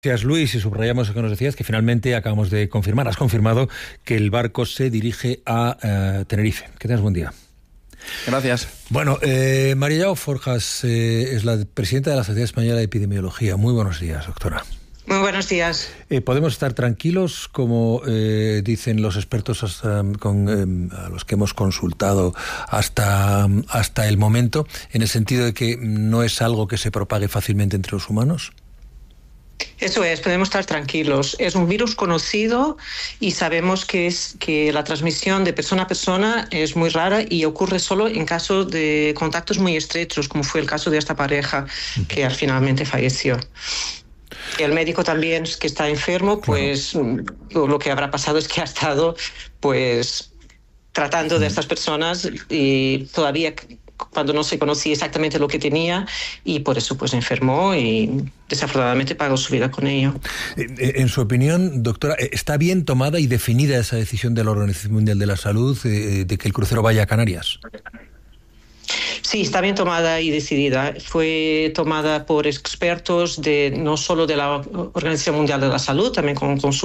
Gracias, Luis, y subrayamos lo que nos decías, que finalmente acabamos de confirmar, has confirmado que el barco se dirige a Tenerife. Que tengas buen día. Gracias. Bueno, María Joao Forjas es la presidenta de la Sociedad Española de Epidemiología. Muy buenos días, doctora. Muy buenos días. ¿Podemos estar tranquilos, como dicen los expertos a los que hemos consultado hasta el momento, en el sentido de que no es algo que se propague fácilmente entre los humanos? Eso es, podemos estar tranquilos. Es un virus conocido y sabemos que la transmisión de persona a persona es muy rara y ocurre solo en caso de contactos muy estrechos, como fue el caso de esta pareja que finalmente falleció. El médico también, que está enfermo, pues lo que habrá pasado es que ha estado pues tratando de estas personas y todavía cuando no se conocía exactamente lo que tenía, y por eso pues enfermó y desafortunadamente pagó su vida con ello. En su opinión, doctora, ¿está bien tomada y definida esa decisión de la Organización Mundial de la Salud de que el crucero vaya a Canarias? Sí, está bien tomada y decidida. Fue tomada por expertos no solo de la Organización Mundial de la Salud, también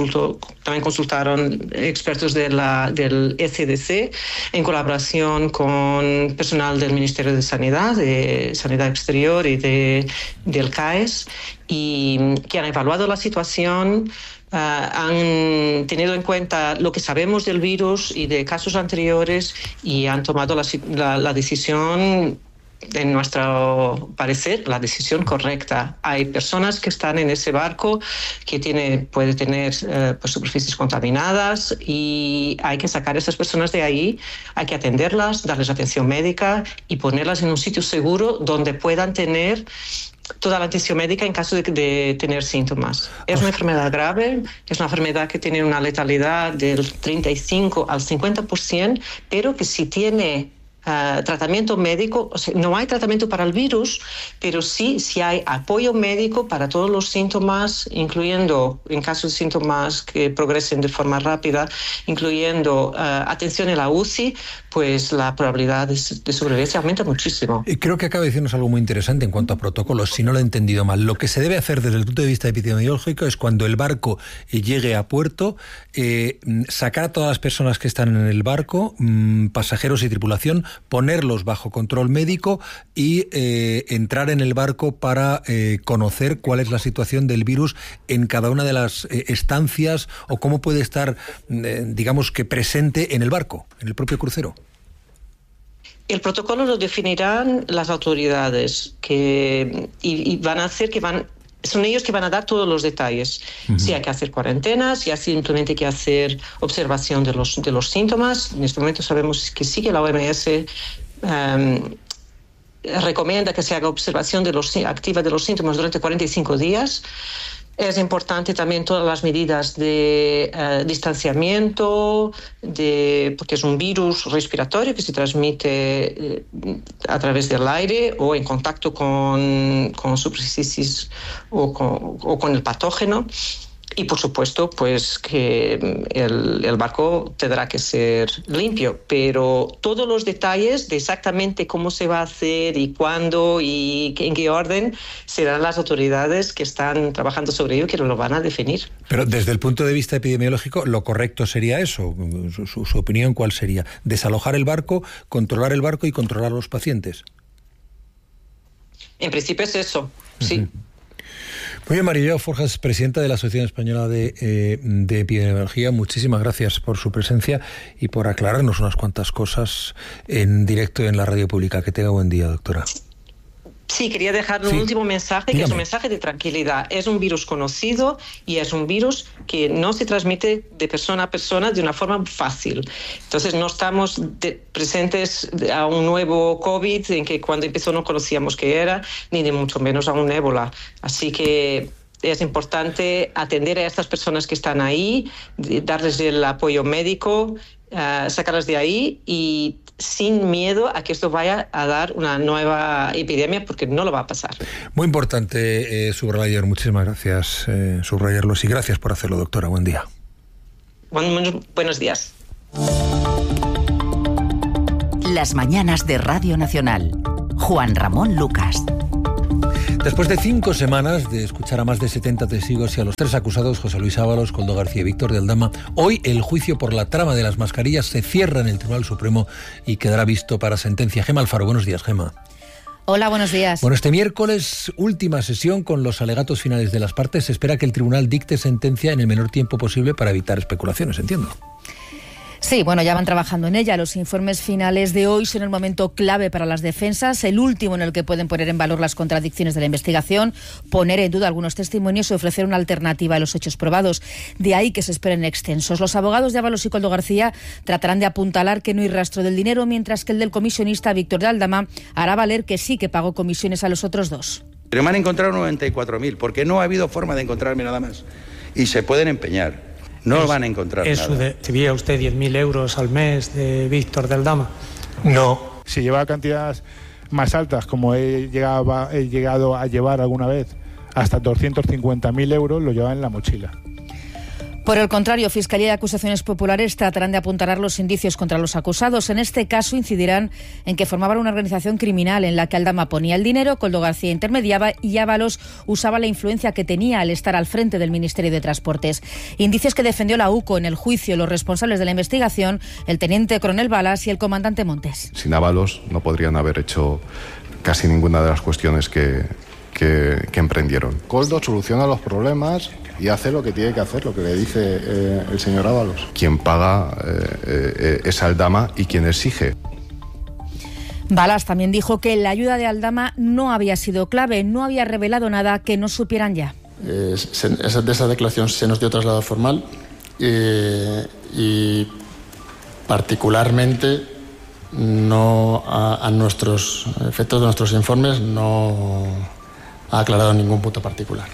consultaron expertos del ECDC en colaboración con personal del Ministerio de Sanidad Exterior y del CAES, y que han evaluado la situación. Han tenido en cuenta lo que sabemos del virus y de casos anteriores y han tomado la decisión, en nuestro parecer, la decisión correcta. Hay personas que están en ese barco que puede tener pues superficies contaminadas y hay que sacar a esas personas de ahí, hay que atenderlas, darles atención médica y ponerlas en un sitio seguro donde puedan tener toda la atención médica en caso de tener síntomas. Es una enfermedad grave, es una enfermedad que tiene una letalidad del 35 al 50%, pero que si tiene tratamiento médico, o sea, no hay tratamiento para el virus, pero sí hay apoyo médico para todos los síntomas, incluyendo, en caso de síntomas que progresen de forma rápida, incluyendo atención en la UCI, pues la probabilidad de sobrevivencia aumenta muchísimo. Creo que acaba de decirnos algo muy interesante en cuanto a protocolos, si no lo he entendido mal. Lo que se debe hacer desde el punto de vista epidemiológico es, cuando el barco llegue a puerto, sacar a todas las personas que están en el barco, pasajeros y tripulación, ponerlos bajo control médico y entrar en el barco para conocer cuál es la situación del virus en cada una de las estancias, o cómo puede estar, digamos que presente en el barco, en el propio crucero. El protocolo lo definirán las autoridades y van a hacer son ellos que van a dar todos los detalles. Uh-huh. Si hay que hacer cuarentenas, si hay simplemente que hacer observación de los síntomas. En este momento sabemos que sí, que la OMS recomienda que se haga observación activa de los síntomas durante 45 días. Es importante también todas las medidas de distanciamiento, porque es un virus respiratorio que se transmite a través del aire o en contacto con superficies o con el patógeno. Y por supuesto, pues que el barco tendrá que ser limpio, pero todos los detalles de exactamente cómo se va a hacer y cuándo y en qué orden serán las autoridades que están trabajando sobre ello que lo van a definir. Pero desde el punto de vista epidemiológico, lo correcto sería eso. Su opinión, ¿cuál sería? ¿Desalojar el barco, controlar el barco y controlar a los pacientes? En principio es eso, sí. Uh-huh. Muy bien, María Joao Forjas, presidenta de la Asociación Española de Epidemiología, muchísimas gracias por su presencia y por aclararnos unas cuantas cosas en directo en la radio pública. Que tenga buen día, doctora. Sí, quería dejar un último mensaje, que es un mensaje de tranquilidad. Es un virus conocido y es un virus que no se transmite de persona a persona de una forma fácil. Entonces no estamos presentes a un nuevo COVID en que cuando empezó no conocíamos qué era, ni de mucho menos a un ébola. Así que es importante atender a estas personas que están ahí, darles el apoyo médico, sacarlas de ahí y sin miedo a que esto vaya a dar una nueva epidemia, porque no lo va a pasar. Muy importante subrayar, muchísimas gracias, subrayarlos, y gracias por hacerlo, doctora. Buen día. Buenos días. Las mañanas de Radio Nacional. Juan Ramón Lucas. Después de 5 semanas de escuchar a más de 70 testigos y a los 3 acusados, José Luis Ábalos, Koldo García y Víctor de Aldama, hoy el juicio por la trama de las mascarillas se cierra en el Tribunal Supremo y quedará visto para sentencia. Gema Alfaro, buenos días, Gema. Hola, buenos días. Bueno, este miércoles, última sesión con los alegatos finales de las partes. Se espera que el tribunal dicte sentencia en el menor tiempo posible para evitar especulaciones, entiendo. Sí, bueno, ya van trabajando en ella. Los informes finales de hoy son el momento clave para las defensas, el último en el que pueden poner en valor las contradicciones de la investigación, poner en duda algunos testimonios y ofrecer una alternativa a los hechos probados. De ahí que se esperen extensos. Los abogados de Ábalos y Koldo García tratarán de apuntalar que no hay rastro del dinero, mientras que el del comisionista Víctor de Aldama hará valer que sí que pagó comisiones a los otros dos. Pero me han encontrado 94.000, porque no ha habido forma de encontrarme nada más. Y se pueden empeñar. No van a encontrar nada. ¿Recibía usted 10.000 euros al mes de Víctor de Aldama? No. Si llevaba cantidades más altas, como he llegado a llevar alguna vez, hasta 250.000 euros, lo llevaba en la mochila. Por el contrario, Fiscalía y acusaciones populares tratarán de apuntalar los indicios contra los acusados. En este caso incidirán en que formaban una organización criminal en la que Aldama ponía el dinero, Koldo García intermediaba y Ábalos usaba la influencia que tenía al estar al frente del Ministerio de Transportes. Indicios que defendió la UCO en el juicio los responsables de la investigación, el teniente coronel Balas y el comandante Montes. Sin Ábalos no podrían haber hecho casi ninguna de las cuestiones que emprendieron. Koldo soluciona los problemas y hace lo que tiene que hacer, lo que le dice el señor Ábalos. Quien paga es Aldama y quien exige. Balas también dijo que la ayuda de Aldama no había sido clave, no había revelado nada que no supieran ya. De esa declaración se nos dio traslado formal y particularmente no a nuestros efectos de nuestros informes no ha aclarado ningún punto particular.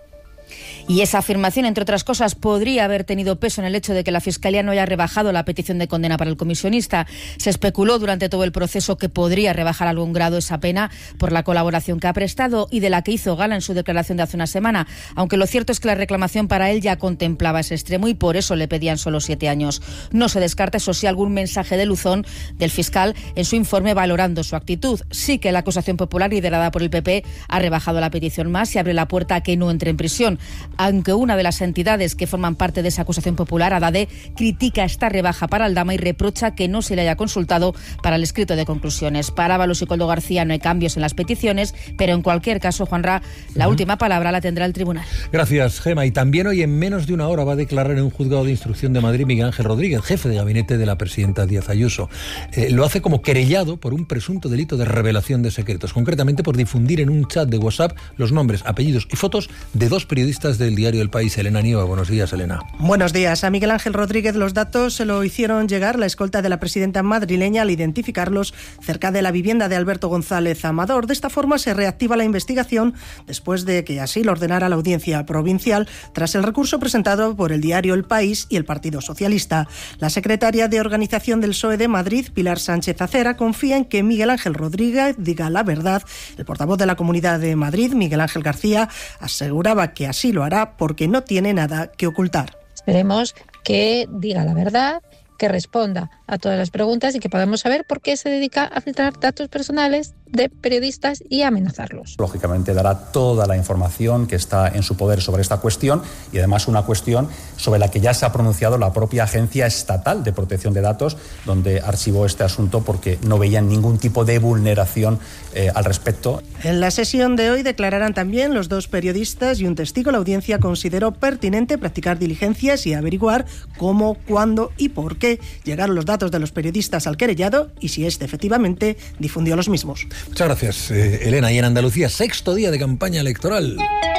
Y esa afirmación, entre otras cosas, podría haber tenido peso en el hecho de que la Fiscalía no haya rebajado la petición de condena para el comisionista. Se especuló durante todo el proceso que podría rebajar a algún grado esa pena por la colaboración que ha prestado y de la que hizo gala en su declaración de hace una semana, aunque lo cierto es que la reclamación para él ya contemplaba ese extremo y por eso le pedían solo 7 años. No se descarta, eso sí, algún mensaje de luzón del fiscal en su informe valorando su actitud. Sí que la acusación popular liderada por el PP ha rebajado la petición más y abre la puerta a que no entre en prisión. Aunque una de las entidades que forman parte de esa acusación popular, ADADE, critica esta rebaja para Aldama y reprocha que no se le haya consultado para el escrito de conclusiones. Para Ábalos y Koldo García no hay cambios en las peticiones, pero en cualquier caso, Juanra, la última palabra la tendrá el tribunal. Gracias, Gema. Y también hoy, en menos de una hora, va a declarar en un juzgado de instrucción de Madrid Miguel Ángel Rodríguez, jefe de gabinete de la presidenta Díaz Ayuso. Lo hace como querellado por un presunto delito de revelación de secretos, concretamente por difundir en un chat de WhatsApp los nombres, apellidos y fotos de 2 periodistas del diario El País. Elena Nieva, buenos días, Elena. Buenos días. A Miguel Ángel Rodríguez los datos se lo hicieron llegar la escolta de la presidenta madrileña al identificarlos cerca de la vivienda de Alberto González Amador. De esta forma se reactiva la investigación después de que así lo ordenara la Audiencia Provincial tras el recurso presentado por el diario El País y el Partido Socialista. La secretaria de Organización del PSOE de Madrid, Pilar Sánchez Acera, confía en que Miguel Ángel Rodríguez diga la verdad. El portavoz de la Comunidad de Madrid, Miguel Ángel García, aseguraba que así lo hará porque no tiene nada que ocultar. Esperemos que diga la verdad, que responda a todas las preguntas y que podamos saber por qué se dedica a filtrar datos personales de periodistas y amenazarlos. Lógicamente dará toda la información que está en su poder sobre esta cuestión y además una cuestión sobre la que ya se ha pronunciado la propia Agencia Estatal de Protección de Datos, donde archivó este asunto porque no veían ningún tipo de vulneración al respecto. En la sesión de hoy declararán también los 2 periodistas y un testigo. La audiencia consideró pertinente practicar diligencias y averiguar cómo, cuándo y por qué llegaron los datos de los periodistas al querellado y si éste efectivamente difundió los mismos. Muchas gracias, Elena. Y en Andalucía, 6º día de campaña electoral.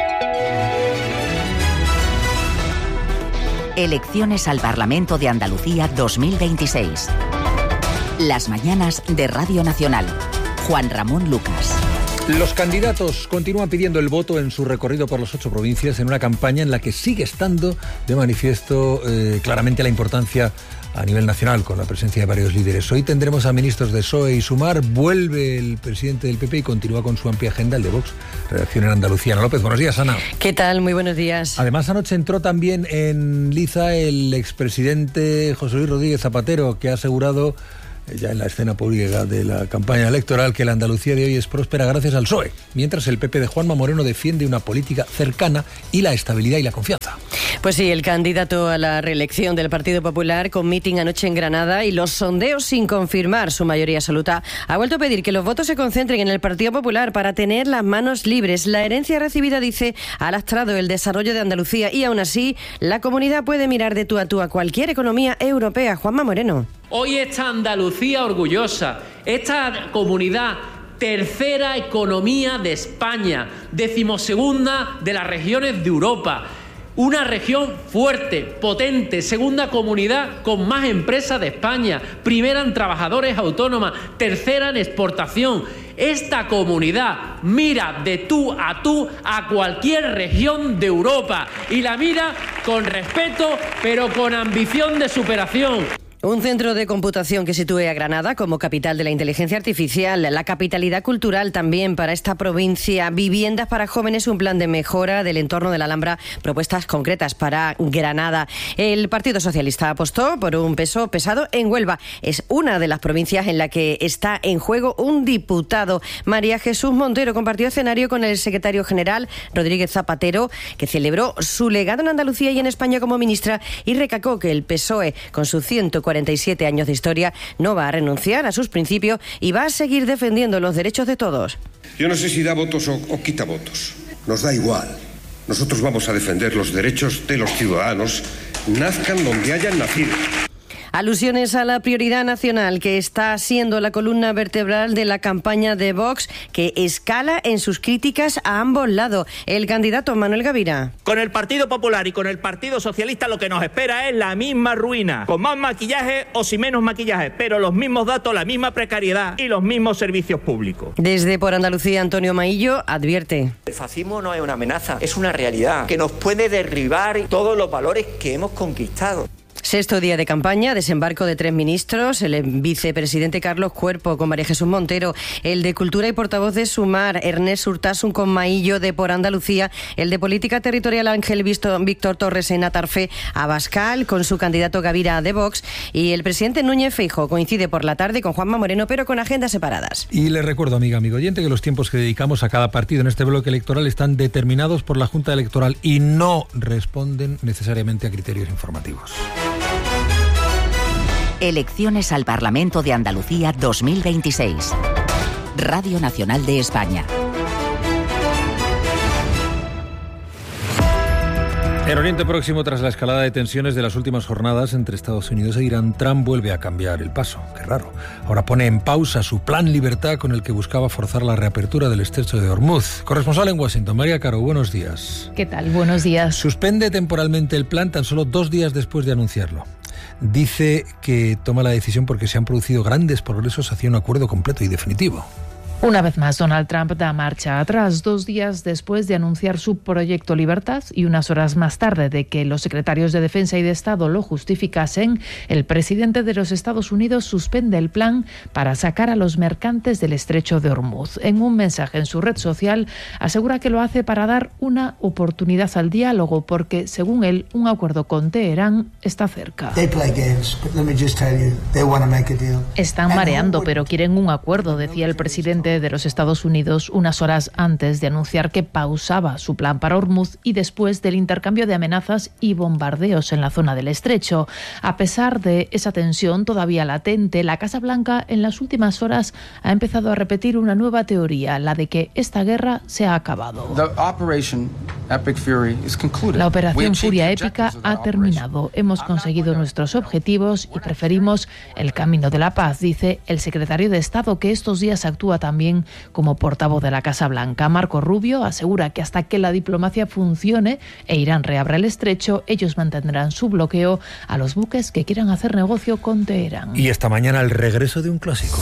Elecciones al Parlamento de Andalucía 2026. Las mañanas de Radio Nacional. Juan Ramón Lucas. Los candidatos continúan pidiendo el voto en su recorrido por las 8 provincias en una campaña en la que sigue estando de manifiesto claramente la importancia a nivel nacional, con la presencia de varios líderes. Hoy tendremos a ministros de PSOE y Sumar, vuelve el presidente del PP y continúa con su amplia agenda, el de Vox. Redacción en Andalucía. Ana López, buenos días, Ana. ¿Qué tal? Muy buenos días. Además, anoche entró también en liza el expresidente José Luis Rodríguez Zapatero, que ha asegurado ya en la escena pública de la campaña electoral, que la Andalucía de hoy es próspera gracias al PSOE, mientras el PP de Juanma Moreno defiende una política cercana y la estabilidad y la confianza. Pues sí, el candidato a la reelección del Partido Popular, con mitin anoche en Granada y los sondeos sin confirmar su mayoría absoluta, ha vuelto a pedir que los votos se concentren en el Partido Popular para tener las manos libres. La herencia recibida, dice, ha lastrado el desarrollo de Andalucía y aún así la comunidad puede mirar de tú a tú a cualquier economía europea. Juanma Moreno. Hoy esta Andalucía orgullosa, esta comunidad, tercera economía de España, 12ª de las regiones de Europa. Una región fuerte, potente, segunda comunidad con más empresas de España, primera en trabajadores autónomas, tercera en exportación. Esta comunidad mira de tú a cualquier región de Europa y la mira con respeto, pero con ambición de superación. Un centro de computación que sitúe a Granada como capital de la inteligencia artificial, la capitalidad cultural también para esta provincia, viviendas para jóvenes, un plan de mejora del entorno de la Alhambra, propuestas concretas para Granada. El Partido Socialista apostó por un peso pesado en Huelva. Es una de las provincias en la que está en juego un diputado. María Jesús Montero compartió escenario con el secretario general Rodríguez Zapatero, que celebró su legado en Andalucía y en España como ministra y recalcó que el PSOE, con sus 147 años de historia, no va a renunciar a sus principios y va a seguir defendiendo los derechos de todos. Yo no sé si da votos o quita votos. Nos da igual. Nosotros vamos a defender los derechos de los ciudadanos, nazcan donde hayan nacido. Alusiones a la prioridad nacional, que está siendo la columna vertebral de la campaña de Vox, que escala en sus críticas a ambos lados. El candidato Manuel Gavira. Con el Partido Popular y con el Partido Socialista lo que nos espera es la misma ruina, con más maquillaje o sin menos maquillaje, pero los mismos datos, la misma precariedad y los mismos servicios públicos. Desde Por Andalucía, Antonio Maillo advierte. El fascismo no es una amenaza, es una realidad que nos puede derribar todos los valores que hemos conquistado. Sexto día de campaña, desembarco de 3 ministros, el vicepresidente Carlos Cuerpo con María Jesús Montero, el de Cultura y portavoz de Sumar, Ernest Urtasun con Maillo de Por Andalucía, el de Política Territorial Ángel Víctor Torres en Atarfe, Abascal con su candidato Gavira de Vox y el presidente Núñez Feijóo coincide por la tarde con Juanma Moreno, pero con agendas separadas. Y le recuerdo, amigo oyente, que los tiempos que dedicamos a cada partido en este bloque electoral están determinados por la Junta Electoral y no responden necesariamente a criterios informativos. Elecciones al Parlamento de Andalucía 2026. Radio Nacional de España. En Oriente Próximo, tras la escalada de tensiones de las últimas jornadas entre Estados Unidos e Irán, Trump vuelve a cambiar el paso. Qué raro. Ahora pone en pausa su plan Libertad con el que buscaba forzar la reapertura del estrecho de Hormuz. Corresponsal en Washington, María Caro, buenos días. ¿Qué tal? Buenos días. Suspende temporalmente el plan tan solo 2 días después de anunciarlo. Dice que toma la decisión porque se han producido grandes progresos hacia un acuerdo completo y definitivo. Una vez más, Donald Trump da marcha atrás 2 días después de anunciar su proyecto Libertad y unas horas más tarde de que los secretarios de Defensa y de Estado lo justificasen. El presidente de los Estados Unidos suspende el plan para sacar a los mercantes del estrecho de Hormuz. En un mensaje en su red social asegura que lo hace para dar una oportunidad al diálogo porque, según él, un acuerdo con Teherán está cerca. Están mareando, pero quieren un acuerdo, decía el presidente de los Estados Unidos unas horas antes de anunciar que pausaba su plan para Hormuz y después del intercambio de amenazas y bombardeos en la zona del estrecho. A pesar de esa tensión todavía latente, la Casa Blanca en las últimas horas ha empezado a repetir una nueva teoría, la de que esta guerra se ha acabado. La operación Furia Épica ha terminado. Hemos conseguido nuestros objetivos y preferimos el camino de la paz, dice el secretario de Estado, que estos días actúa también como portavoz de la Casa Blanca. Marco Rubio asegura que hasta que la diplomacia funcione e Irán reabra el estrecho, ellos mantendrán su bloqueo a los buques que quieran hacer negocio con Teherán. Y esta mañana el regreso de un clásico.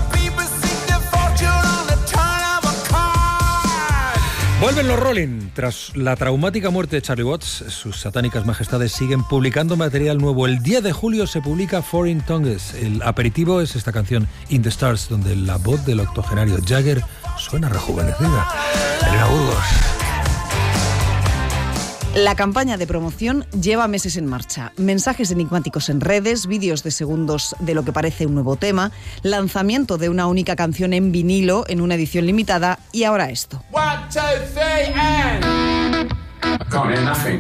Vuelven los Rolling. Tras la traumática muerte de Charlie Watts, sus satánicas majestades siguen publicando material nuevo. El 10 de julio se publica Foreign Tongues. El aperitivo es esta canción In the Stars, donde la voz del octogenario Jagger suena rejuvenecida. Elena Burgos. La campaña de promoción lleva meses en marcha. Mensajes enigmáticos en redes, vídeos de segundos de lo que parece un nuevo tema, lanzamiento de una única canción en vinilo en una edición limitada y ahora esto. 1, 2, 3, and... I can't hear nothing.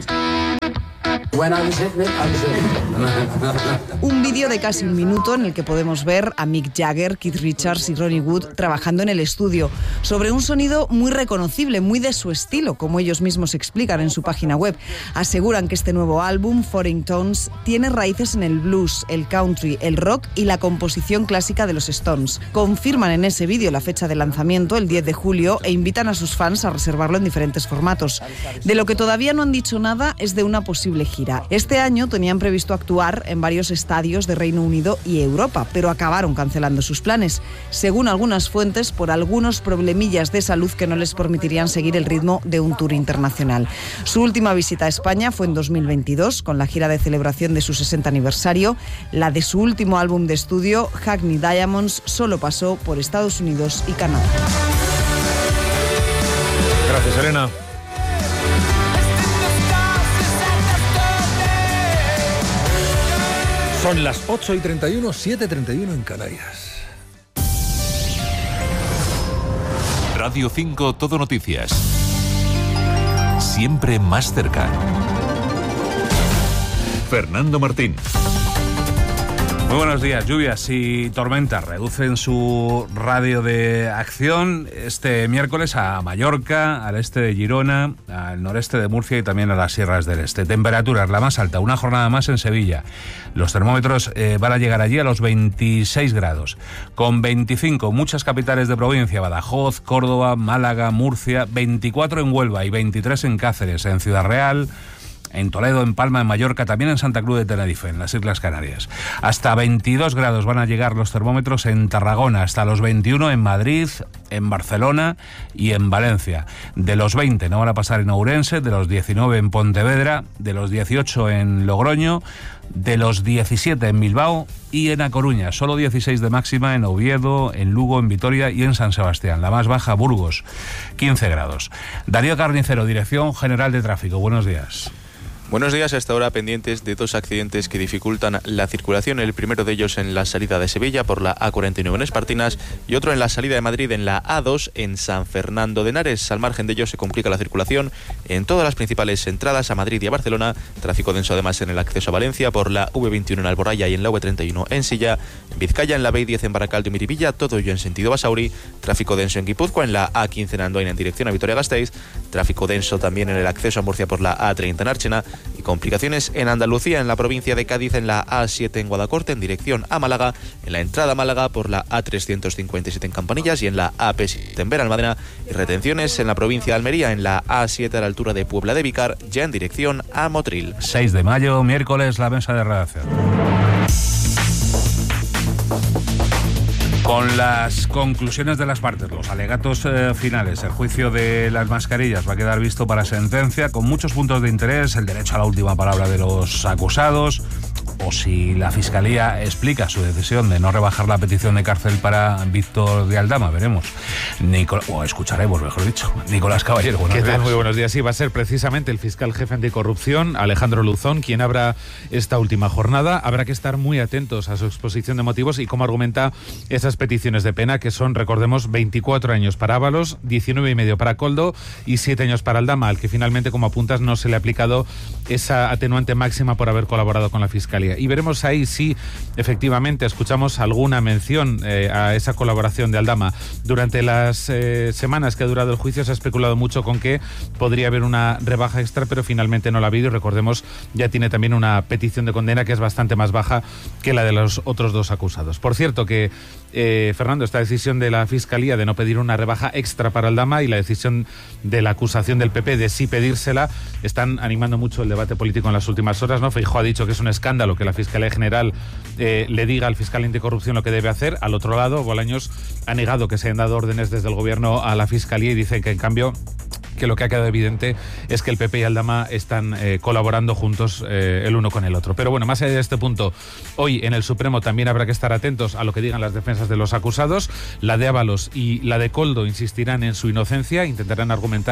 Un vídeo de casi un minuto en el que podemos ver a Mick Jagger, Keith Richards y Ronnie Wood trabajando en el estudio sobre un sonido muy reconocible, muy de su estilo, como ellos mismos explican en su página web. Aseguran que este nuevo álbum, Foreign Tones, tiene raíces en el blues, el country, el rock y la composición clásica de los Stones. Confirman en ese vídeo la fecha de lanzamiento, el 10 de julio, e invitan a sus fans a reservarlo en diferentes formatos. De lo que todavía no han dicho nada es de una posible gira. Este año tenían previsto actuar en varios estadios de Reino Unido y Europa, pero acabaron cancelando sus planes, según algunas fuentes, por algunos problemillas de salud que no les permitirían seguir el ritmo de un tour internacional. Su última visita a España fue en 2022, con la gira de celebración de su 60 aniversario. La de su último álbum de estudio, Hackney Diamonds, solo pasó por Estados Unidos y Canadá. Gracias, Elena. Son las 8:31, 7:31 en Canarias. Radio 5 Todo Noticias. Siempre más cerca. Fernando Martín. Muy buenos días. Lluvias y tormentas reducen su radio de acción este miércoles a Mallorca, al este de Girona, al noreste de Murcia y también a las sierras del este. Temperaturas, la más alta, una jornada más en Sevilla. Los termómetros van a llegar allí a los 26 grados. Con 25 muchas capitales de provincia, Badajoz, Córdoba, Málaga, Murcia, 24 en Huelva y 23 en Cáceres, en Ciudad Real, en Toledo, en Palma, en Mallorca, también en Santa Cruz de Tenerife, en las Islas Canarias. Hasta 22 grados van a llegar los termómetros en Tarragona, hasta los 21 en Madrid, en Barcelona y en Valencia. De los 20 no van a pasar en Ourense, de los 19 en Pontevedra, de los 18 en Logroño, de los 17 en Bilbao y en A Coruña. Solo 16 de máxima en Oviedo, en Lugo, en Vitoria y en San Sebastián. La más baja, Burgos, 15 grados. Darío Carnicero, Dirección General de Tráfico. Buenos días. Buenos días. Hasta ahora pendientes de dos accidentes que dificultan la circulación. El primero de ellos en la salida de Sevilla por la A49 en Espartinas y otro en la salida de Madrid en la A2 en San Fernando de Henares. Al margen de ello se complica la circulación en todas las principales entradas a Madrid y a Barcelona. Tráfico denso además en el acceso a Valencia por la V21 en Alboraya y en la V31 en Silla. En Vizcaya, en la B10 en Baracaldo y Miribilla, todo ello en sentido Basauri. Tráfico denso en Guipúzcoa, en la A15 en Andoain en dirección a Vitoria-Gasteiz. Tráfico denso también en el acceso a Murcia por la A30 en Árchena. Y complicaciones en Andalucía, en la provincia de Cádiz, en la A7 en Guadacorte, en dirección a Málaga, en la entrada a Málaga por la A357 en Campanillas y en la AP7 en Benalmádena, y retenciones en la provincia de Almería, en la A7 a la altura de Puebla de Vícar, ya en dirección a Motril. 6 de mayo, miércoles, la mesa de redacción. Con las conclusiones de las partes, los alegatos finales, el juicio de las mascarillas va a quedar visto para sentencia, con muchos puntos de interés, el derecho a la última palabra de los acusados, o si la Fiscalía explica su decisión de no rebajar la petición de cárcel para Víctor de Aldama, veremos. Escucharemos, mejor dicho. Nicolás Caballero, buenos días. ¿Qué tal? Muy buenos días. Sí, va a ser precisamente el fiscal jefe anticorrupción, Alejandro Luzón, quien abra esta última jornada. Habrá que estar muy atentos a su exposición de motivos y cómo argumenta esas peticiones de pena, que son, recordemos, 24 años para Ábalos, 19 y medio para Coldo y 7 años para Aldama, al que finalmente, como apuntas, no se le ha aplicado esa atenuante máxima por haber colaborado con la Fiscalía. Y veremos ahí si efectivamente escuchamos alguna mención a esa colaboración de Aldama. Durante las semanas que ha durado el juicio se ha especulado mucho con que podría haber una rebaja extra, pero finalmente no la ha habido, y recordemos, ya tiene también una petición de condena que es bastante más baja que la de los otros dos acusados. Por cierto que, Fernando, esta decisión de la Fiscalía de no pedir una rebaja extra para Aldama y la decisión de la acusación del PP de sí pedírsela están animando mucho el debate político en las últimas horas, ¿no? Feijóo ha dicho que es un escándalo que la Fiscalía General le diga al fiscal anticorrupción lo que debe hacer. Al otro lado, Bolaños ha negado que se hayan dado órdenes desde el gobierno a la Fiscalía y dice que, en cambio, que lo que ha quedado evidente es que el PP y Aldama están colaborando juntos el uno con el otro. Pero bueno, más allá de este punto, hoy en el Supremo también habrá que estar atentos a lo que digan las defensas de los acusados. La de Ábalos y la de Coldo insistirán en su inocencia, intentarán argumentar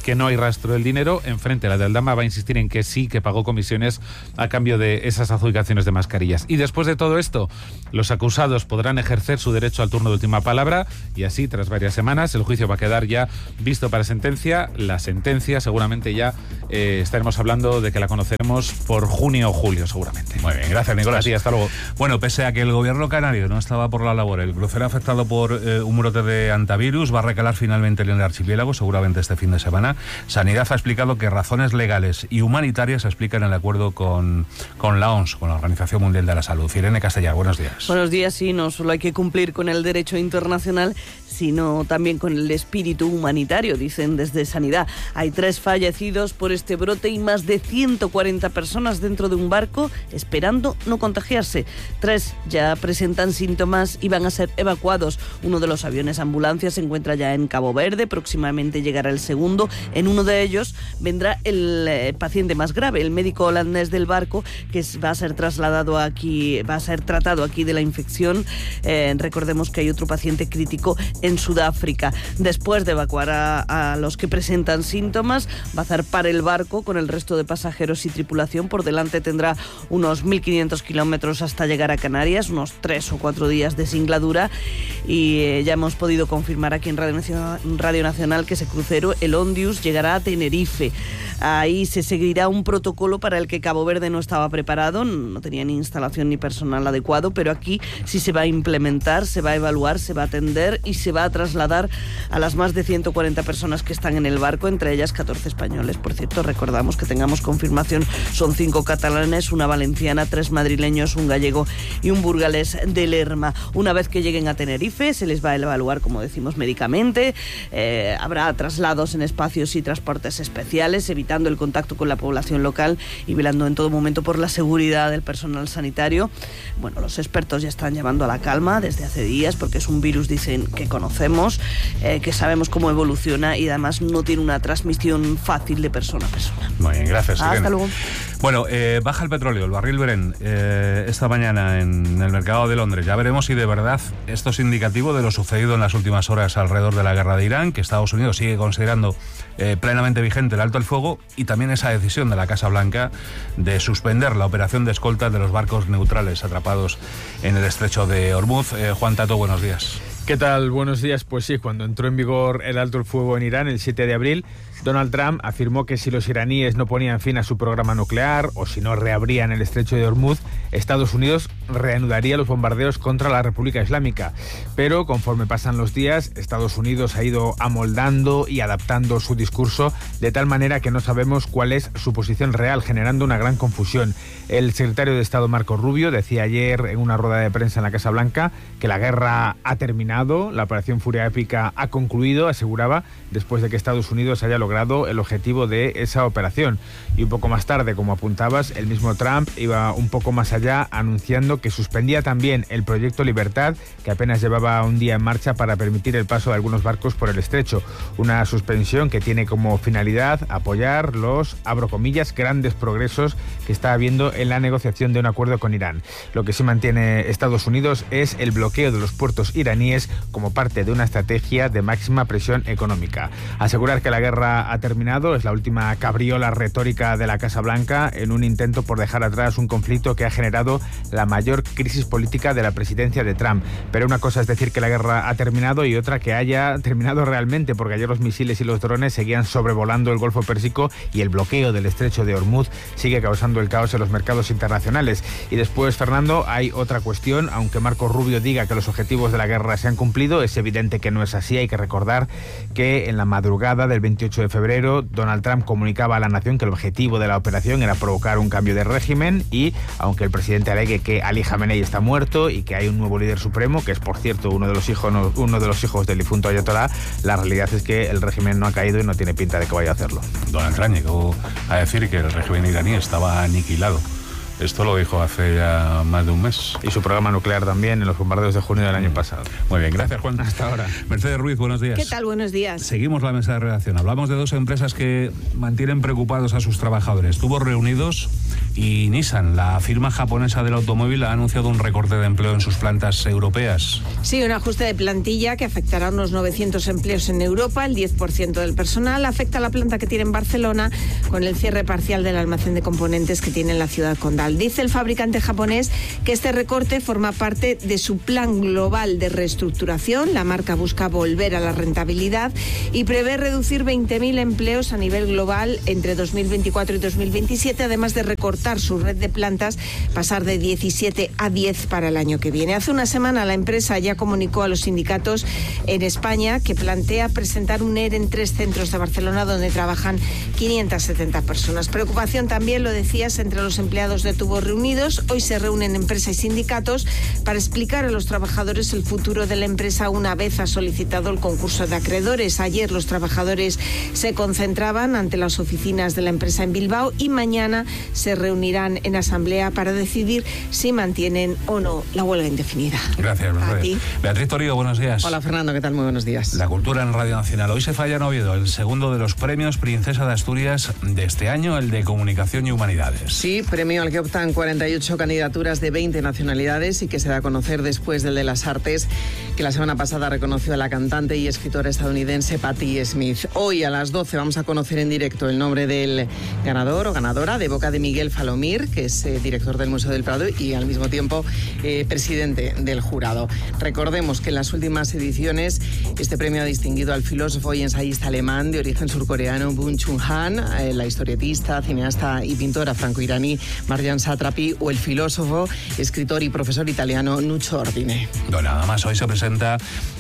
que no hay rastro del dinero. Enfrente, la de Aldama va a insistir en que sí, que pagó comisiones a cambio de esas adjudicaciones de mascarillas. Y después de todo esto, los acusados podrán ejercer su derecho al turno de última palabra y así, tras varias semanas, el juicio va a quedar ya visto para sentencia. La sentencia seguramente ya estaremos hablando de que la conoceremos por junio o julio, seguramente. Muy bien, gracias, Nicolás. A ti, hasta luego. Bueno, pese a que el gobierno canario no estaba por la labor, el crucero afectado por un brote de antivirus va a recalar finalmente en el archipiélago, seguramente este fin de semana. Sanidad ha explicado que razones legales y humanitarias explican el acuerdo con la OMS, con la Organización Mundial de la Salud. Irene Castellar, buenos días. Buenos días, sí, no solo hay que cumplir con el derecho internacional, sino también con el espíritu humanitario, dicen desde Sanidad. Hay 3 fallecidos por este brote y más de 140 personas dentro de un barco esperando no contagiarse. 3 ya presentan síntomas y van a ser evacuados. Uno de los aviones ambulancia se encuentra ya en Cabo Verde, próximamente llegará el segundo. En uno de ellos vendrá el paciente más grave, el médico holandés del barco, que va a ser trasladado aquí, va a ser tratado aquí de la infección. Recordemos que hay otro paciente crítico en Sudáfrica. Después de evacuar a los que presentan síntomas, va a zarpar el barco con el resto de pasajeros y tripulación. Por delante tendrá unos 1.500 kilómetros hasta llegar a Canarias, unos 3 o 4 días de singladura, y ya hemos podido confirmar aquí en Radio Nacional que ese crucero, el Ondius, llegará a Tenerife. Ahí se seguirá un protocolo para el que Cabo Verde no estaba preparado, no tenía ni instalación ni personal adecuado, pero aquí sí se va a implementar, se va a evaluar, se va a atender y se va a trasladar a las más de 140 personas que están en el barco, entre ellas 14 españoles. Por cierto, recordamos que tengamos confirmación, son 5 catalanes, una valenciana, 3 madrileños, un gallego y un burgalés de Lerma. Una vez que lleguen a Tenerife, se les va a evaluar, como decimos, médicamente. Habrá traslados en espacios y transportes especiales, evitando el contacto con la población local y velando en todo momento por la seguridad del personal sanitario. Bueno, los expertos ya están llamando a la calma desde hace días, porque es un virus, dicen, que conocemos, que sabemos cómo evoluciona y además no tiene una transmisión fácil de persona a persona. Muy bien, gracias, Irene. Hasta luego. Bueno, baja el petróleo, el barril Brent, esta mañana en el mercado de Londres. Ya veremos si de verdad esto es indicativo de lo sucedido en las últimas horas alrededor de la guerra de Irán, que Estados Unidos sigue considerando plenamente vigente el alto el fuego, y también esa decisión de la Casa Blanca de suspender la operación de escolta de los barcos neutrales atrapados en el estrecho de Hormuz. Juan Tato, buenos días. ¿Qué tal? Buenos días. Pues sí, cuando entró en vigor el alto el fuego en Irán el 7 de abril, Donald Trump afirmó que si los iraníes no ponían fin a su programa nuclear o si no reabrían el estrecho de Hormuz, Estados Unidos reanudaría los bombardeos contra la República Islámica. Pero conforme pasan los días, Estados Unidos ha ido amoldando y adaptando su discurso de tal manera que no sabemos cuál es su posición real, generando una gran confusión. El secretario de Estado Marco Rubio decía ayer en una rueda de prensa en la Casa Blanca que la guerra ha terminado, la operación Furia Épica ha concluido, aseguraba, después de que Estados Unidos haya logrado el objetivo de esa operación. Y un poco más tarde, como apuntabas, el mismo Trump iba un poco más allá, anunciando que suspendía también el proyecto Libertad, que apenas llevaba un día en marcha para permitir el paso de algunos barcos por el estrecho. Una suspensión que tiene como finalidad apoyar los, abro comillas, grandes progresos que está habiendo en la negociación de un acuerdo con Irán. Lo que sí mantiene Estados Unidos es el bloqueo de los puertos iraníes como parte de una estrategia de máxima presión económica. Asegurar que la guerra ha terminado es la última cabriola retórica de la Casa Blanca en un intento por dejar atrás un conflicto que ha generado la mayor crisis política de la presidencia de Trump. Pero una cosa es decir que la guerra ha terminado y otra que haya terminado realmente, porque ayer los misiles y los drones seguían sobrevolando el Golfo Pérsico y el bloqueo del estrecho de Hormuz sigue causando el caos en los mercados internacionales. Y después, Fernando, hay otra cuestión. Aunque Marco Rubio diga que los objetivos de la guerra se han cumplido, es evidente que no es así. Hay que recordar que en la madrugada del 28 de febrero, Donald Trump comunicaba a la nación que el objetivo de la operación era provocar un cambio de régimen, y aunque el presidente alegue que Ali Khamenei está muerto y que hay un nuevo líder supremo, que es por cierto uno de los hijos del difunto Ayatollah, la realidad es que el régimen no ha caído y no tiene pinta de que vaya a hacerlo. Donald Trump llegó a decir que el régimen iraní estaba aniquilado. Esto lo dijo hace ya más de un mes. Y su programa nuclear también en los bombardeos de junio del año pasado. Muy bien, gracias, Juan. Hasta ahora. Mercedes Ruiz, buenos días. ¿Qué tal? Buenos días. Seguimos la mesa de redacción. Hablamos de dos empresas que mantienen preocupados a sus trabajadores. Tubos Reunidos y Nissan, la firma japonesa del automóvil, ha anunciado un recorte de empleo en sus plantas europeas. Sí, un ajuste de plantilla que afectará a unos 900 empleos en Europa. El 10% del personal afecta a la planta que tiene en Barcelona con el cierre parcial del almacén de componentes que tiene en la ciudad condal. Dice el fabricante japonés que este recorte forma parte de su plan global de reestructuración. La marca busca volver a la rentabilidad y prevé reducir 20.000 empleos a nivel global entre 2024 y 2027, además de recortar su red de plantas, pasar de 17 a 10 para el año que viene. Hace una semana la empresa ya comunicó a los sindicatos en España que plantea presentar un ERE en 3 centros de Barcelona donde trabajan 570 personas. Preocupación también, lo decías, entre los empleados de Tubos Reunidos. Hoy se reúnen empresa y sindicatos para explicar a los trabajadores el futuro de la empresa una vez ha solicitado el concurso de acreedores. Ayer los trabajadores se concentraban ante las oficinas de la empresa en Bilbao y mañana se reunirán en asamblea para decidir si mantienen o no la huelga indefinida. Gracias, Mercedes. A ti. Beatriz Torío, buenos días. Hola, Fernando, ¿qué tal? Muy buenos días. La cultura en Radio Nacional. Hoy se falla en Oviedo el segundo de los premios Princesa de Asturias de este año, el de Comunicación y Humanidades. Sí, premio al que optan 48 candidaturas de 20 nacionalidades y que se da a conocer después del de las Artes, que la semana pasada reconoció a la cantante y escritora estadounidense Patti Smith. Hoy a las 12 vamos a conocer en directo el nombre del ganador o ganadora de boca de Miguel Falomir, que es director del Museo del Prado y al mismo tiempo presidente del jurado. Recordemos que en las últimas ediciones este premio ha distinguido al filósofo y ensayista alemán de origen surcoreano Byung Chul Han, la historietista, cineasta y pintora franco-iraní Marjane Satrapi o el filósofo, escritor y profesor italiano Nuccio Ordine. No, nada más, hoy se presenta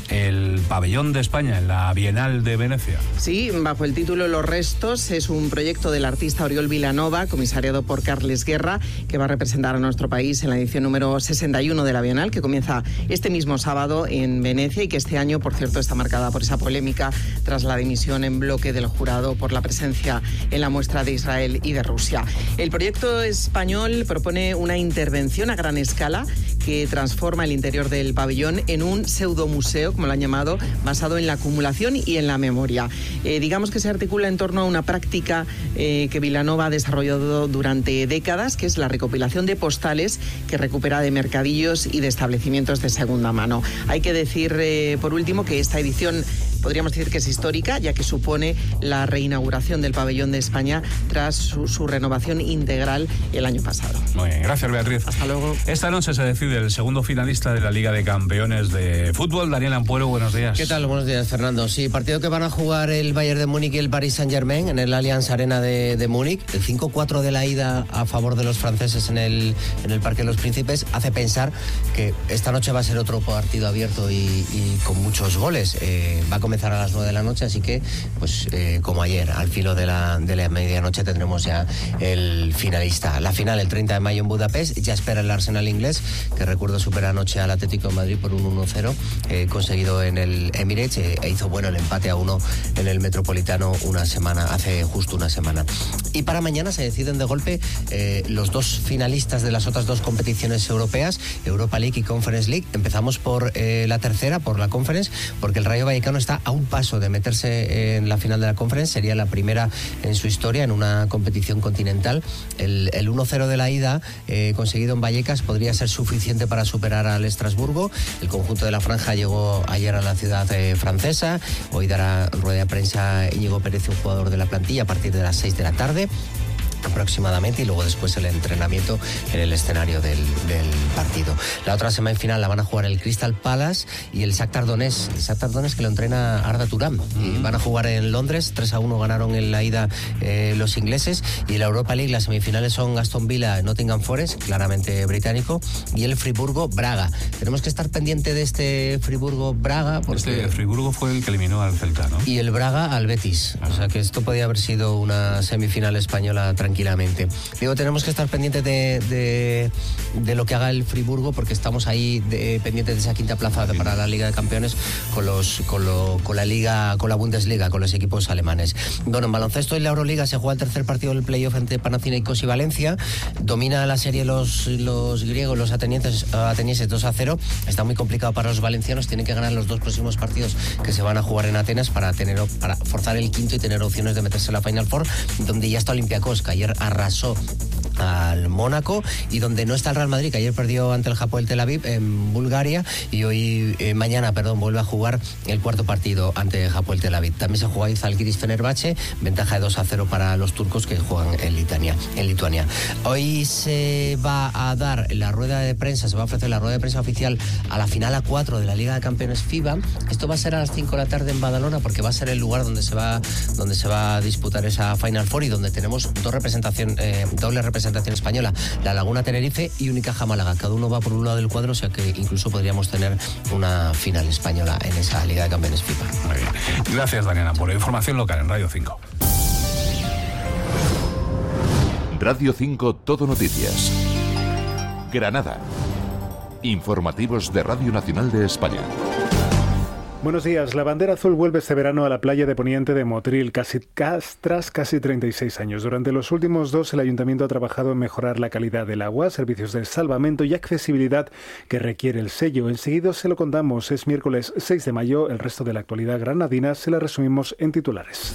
el pabellón de España en la Bienal de Venecia. Sí, bajo el título Los Restos, es un proyecto del artista Oriol Vilanova, comisariado por Carles Guerra, que va a representar a nuestro país en la edición número 61 de la Bienal, que comienza este mismo sábado en Venecia y que este año, por cierto, está marcada por esa polémica tras la dimisión en bloque del jurado por la presencia en la muestra de Israel y de Rusia. El proyecto español propone una intervención a gran escala que transforma el interior del pabellón en un pseudomuseo, como lo han llamado, basado en la acumulación y en la memoria. Digamos que se articula en torno a una práctica que Vilanova ha desarrollado durante décadas, que es la recopilación de postales que recupera de mercadillos y de establecimientos de segunda mano. Hay que decir, por último, que esta edición podríamos decir que es histórica, ya que supone la reinauguración del pabellón de España tras su renovación integral el año pasado. Muy bien, gracias, Beatriz. Hasta luego. Esta noche se decide el segundo finalista de la Liga de Campeones de Fútbol. Daniel Ampuero, buenos días. ¿Qué tal? Buenos días, Fernando. Sí, partido que van a jugar el Bayern de Múnich y el Paris Saint-Germain en el Allianz Arena de Múnich. El 5-4 de la ida a favor de los franceses en el Parque de los Príncipes hace pensar que esta noche va a ser otro partido abierto y con muchos goles. Va a comenzar a las 9 de la noche, así que, pues como ayer, al filo de la medianoche tendremos ya el finalista. La final el 30 de mayo en Budapest, ya espera el Arsenal inglés, que recuerdo superar anoche al Atlético de Madrid por un 1-0, conseguido en el Emirates, e hizo bueno el empate a 1 en el Metropolitano hace justo una semana. Y para mañana se deciden de golpe los dos finalistas de las otras dos competiciones europeas, Europa League y Conference League. Empezamos por la tercera, por la Conference, porque el Rayo Vallecano está a un paso de meterse en la final de la Conference. Sería la primera en su historia en una competición continental. El 1-0 de la ida conseguido en Vallecas podría ser suficiente para superar al Estrasburgo. El conjunto de la franja llegó ayer a la ciudad francesa. Hoy dará rueda de prensa Íñigo Pérez, un jugador de la plantilla, a partir de las 6 de la tarde aproximadamente, y luego después el entrenamiento en el escenario del partido. La otra semifinal la van a jugar el Crystal Palace y el Shakhtar Donetsk. El Shakhtar Donetsk, que lo entrena Arda Turan. Y van a jugar en Londres. 3-1 ganaron en la ida los ingleses. Y en la Europa League las semifinales son Aston Villa, Nottingham Forest, claramente británico, y el Friburgo-Braga. Tenemos que estar pendiente de este Friburgo-Braga, porque el Friburgo fue el que eliminó al Celta, ¿no? Y el Braga al Betis. O sea que esto podía haber sido una semifinal española tranquila tranquilamente. Digo, tenemos que estar pendientes de lo que haga el Friburgo, porque estamos ahí pendientes de esa quinta plaza para la Liga de Campeones con la Bundesliga, con los equipos alemanes. Bueno, en baloncesto en la Euroliga se juega el tercer partido del playoff entre Panathinaikos y Valencia. Domina la serie los griegos, los atenienses 2-0. Está muy complicado para los valencianos, tienen que ganar los 2 próximos partidos que se van a jugar en Atenas para forzar el quinto y tener opciones de meterse en la Final Four, donde ya está Olympiacos, que ayer arrasó al Mónaco, y donde no está el Real Madrid, que ayer perdió ante el Hapoel Tel Aviv en Bulgaria, y mañana vuelve a jugar el cuarto partido ante Hapoel Tel Aviv. También se juega Zalgiris Fenerbahce, ventaja de 2-0 para los turcos que juegan en Lituania. Hoy se va a dar la rueda de prensa, se va a ofrecer la rueda de prensa oficial a la final A4 de la Liga de Campeones FIBA. Esto va a ser a las 5 de la tarde en Badalona, porque va a ser el lugar donde se va a disputar esa Final Four, y donde tenemos doble representación española, la Laguna Tenerife y Unicaja Málaga. Cada uno va por un lado del cuadro, o sea que incluso podríamos tener una final española en esa Liga de Campeones FIBA. Muy bien. Gracias, Daniela, por la información local en Radio 5. Radio 5 Todo Noticias. Granada. Informativos de Radio Nacional de España. Buenos días. La bandera azul vuelve este verano a la playa de Poniente de Motril tras casi 36 años. Durante los últimos 2, el Ayuntamiento ha trabajado en mejorar la calidad del agua, servicios de salvamento y accesibilidad que requiere el sello. Enseguida se lo contamos. Es miércoles 6 de mayo. El resto de la actualidad granadina se la resumimos en titulares.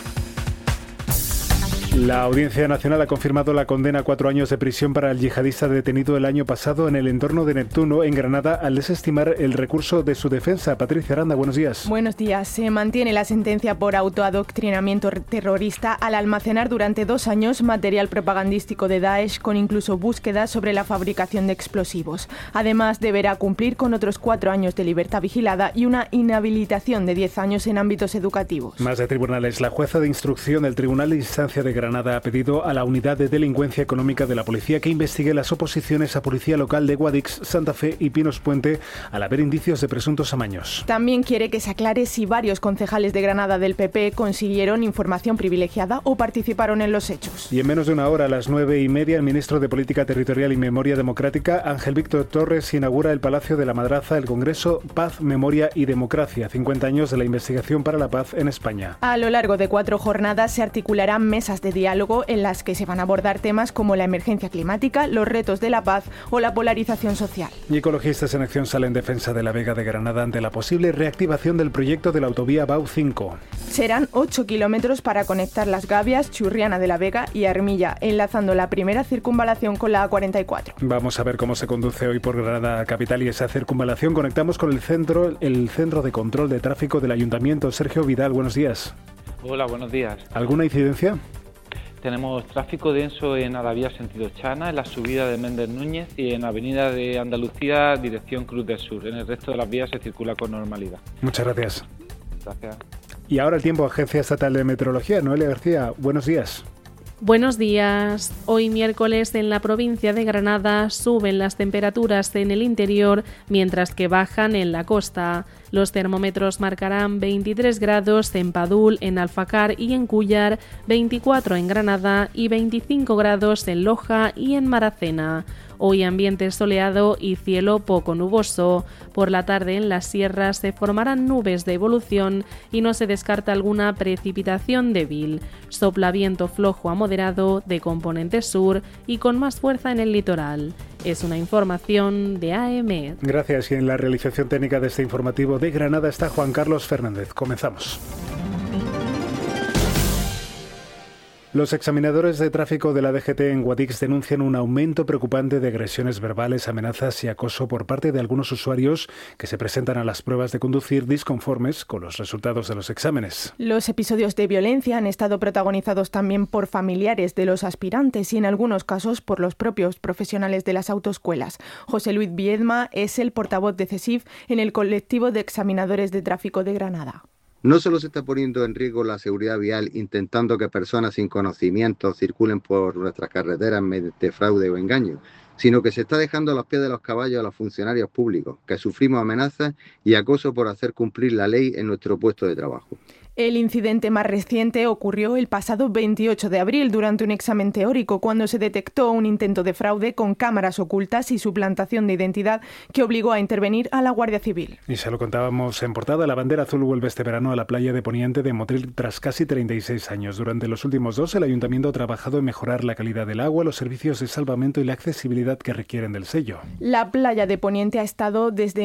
La Audiencia Nacional ha confirmado la condena a 4 años de prisión para el yihadista detenido el año pasado en el entorno de Neptuno, en Granada, al desestimar el recurso de su defensa. Patricia Aranda, buenos días. Buenos días. Se mantiene la sentencia por autoadoctrinamiento terrorista al almacenar durante 2 años material propagandístico de Daesh, con incluso búsquedas sobre la fabricación de explosivos. Además, deberá cumplir con otros 4 años de libertad vigilada y una inhabilitación de 10 años en ámbitos educativos. Más de tribunales. La jueza de instrucción del Tribunal de Instancia de Granada ha pedido a la Unidad de Delincuencia Económica de la Policía que investigue las oposiciones a Policía Local de Guadix, Santa Fe y Pinos Puente al haber indicios de presuntos amaños. También quiere que se aclare si varios concejales de Granada del PP consiguieron información privilegiada o participaron en los hechos. Y en menos de una hora, a las 9:30, el ministro de Política Territorial y Memoria Democrática, Ángel Víctor Torres, inaugura el Palacio de la Madraza, el Congreso Paz, Memoria y Democracia, 50 años de la investigación para la paz en España. A lo largo de 4 jornadas se articularán mesas de diálogo en las que se van a abordar temas como la emergencia climática, los retos de la paz o la polarización social. Y ecologistas en acción salen en defensa de la Vega de Granada ante la posible reactivación del proyecto de la autovía BAU 5. Serán 8 kilómetros para conectar Las Gavias, Churriana de la Vega y Armilla, enlazando la primera circunvalación con la A44. Vamos a ver cómo se conduce hoy por Granada capital y esa circunvalación. Conectamos con el centro de control de tráfico del Ayuntamiento. Sergio Vidal, buenos días. Hola, buenos días. ¿Alguna incidencia? Tenemos tráfico denso en Alavía sentido Chana, en la subida de Méndez Núñez y en la avenida de Andalucía dirección Cruz del Sur. En el resto de las vías se circula con normalidad. Muchas gracias. Gracias. Y ahora el tiempo, Agencia Estatal de Meteorología. Noelia García, buenos días. Buenos días. Hoy miércoles en la provincia de Granada suben las temperaturas en el interior, mientras que bajan en la costa. Los termómetros marcarán 23 grados en Padul, en Alfacar y en Cúllar, 24 en Granada y 25 grados en Loja y en Maracena. Hoy ambiente soleado y cielo poco nuboso. Por la tarde en las sierras se formarán nubes de evolución y no se descarta alguna precipitación débil. Sopla viento flojo a moderado de componente sur y con más fuerza en el litoral. Es una información de AEMET. Gracias. Y en la realización técnica de este informativo de Granada está Juan Carlos Fernández. Comenzamos. Los examinadores de tráfico de la DGT en Guadix denuncian un aumento preocupante de agresiones verbales, amenazas y acoso por parte de algunos usuarios que se presentan a las pruebas de conducir disconformes con los resultados de los exámenes. Los episodios de violencia han estado protagonizados también por familiares de los aspirantes y en algunos casos por los propios profesionales de las autoescuelas. José Luis Viedma es el portavoz de CESIF en el colectivo de examinadores de tráfico de Granada. No solo se está poniendo en riesgo la seguridad vial intentando que personas sin conocimiento circulen por nuestras carreteras mediante fraude o engaño, sino que se está dejando a los pies de los caballos a los funcionarios públicos, que sufrimos amenazas y acoso por hacer cumplir la ley en nuestro puesto de trabajo. El incidente más reciente ocurrió el pasado 28 de abril durante un examen teórico, cuando se detectó un intento de fraude con cámaras ocultas y suplantación de identidad que obligó a intervenir a la Guardia Civil. Y se lo contábamos en portada, la bandera azul vuelve este verano a la playa de Poniente de Motril tras casi 36 años. Durante los últimos 2, el Ayuntamiento ha trabajado en mejorar la calidad del agua, los servicios de salvamento y la accesibilidad que requieren del sello. La playa de Poniente ha estado desde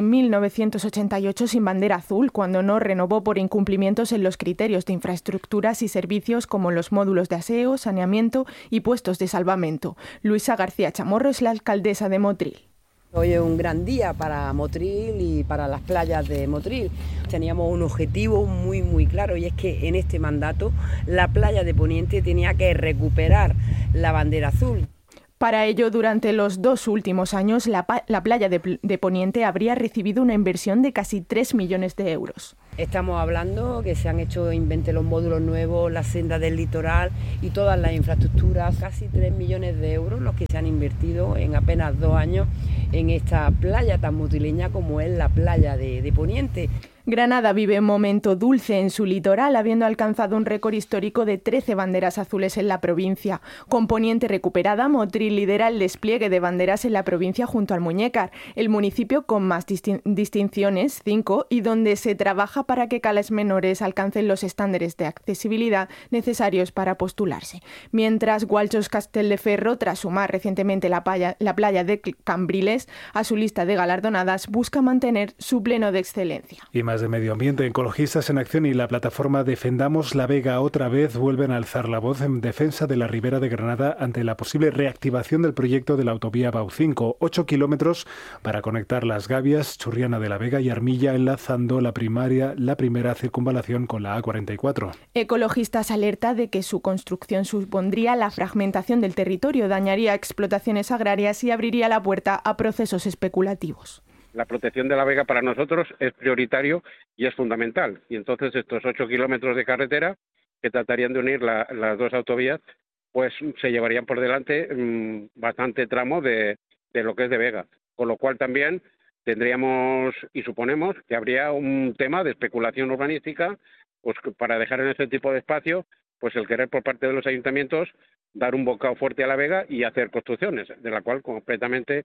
1988 sin bandera azul, cuando no renovó por incumplimientos en los criterios de infraestructuras y servicios como los módulos de aseo, saneamiento y puestos de salvamento. Luisa García Chamorro es la alcaldesa de Motril. Hoy es un gran día para Motril y para las playas de Motril. Teníamos un objetivo muy claro, y es que en este mandato la playa de Poniente tenía que recuperar la bandera azul. Para ello, durante los 2 últimos años, la playa de Poniente habría recibido una inversión de casi 3 millones de euros. Estamos hablando que se han hecho en 20 los módulos nuevos, la senda del litoral y todas las infraestructuras, casi 3 millones de euros los que se han invertido en apenas 2 años en esta playa tan motrileña como es la playa de Poniente. Granada vive un momento dulce en su litoral, habiendo alcanzado un récord histórico de 13 banderas azules en la provincia. Con Poniente recuperada, Motril lidera el despliegue de banderas en la provincia junto al Muñécar, el municipio con más distinciones, 5, y donde se trabaja para que cales menores alcancen los estándares de accesibilidad necesarios para postularse. Mientras Gualchos Castelldeferro, tras sumar recientemente la playa de Cambriles a su lista de galardonadas, busca mantener su pleno de excelencia. Y más de medio ambiente, Ecologistas en Acción y la plataforma Defendamos la Vega otra vez vuelven a alzar la voz en defensa de la Ribera de Granada ante la posible reactivación del proyecto de la autovía BAU5, 8 kilómetros para conectar Las Gavias, Churriana de la Vega y Armilla, enlazando la primera circunvalación con la A44. Ecologistas alerta de que su construcción supondría la fragmentación del territorio, dañaría explotaciones agrarias y abriría la puerta a procesos especulativos. La protección de la Vega para nosotros es prioritario y es fundamental. Y entonces estos 8 kilómetros de carretera que tratarían de unir las dos autovías, pues se llevarían por delante bastante tramo de lo que es de Vega. Con lo cual también tendríamos y suponemos que habría un tema de especulación urbanística, pues para dejar en ese tipo de espacio pues el querer por parte de los ayuntamientos dar un bocado fuerte a la Vega y hacer construcciones, de la cual completamente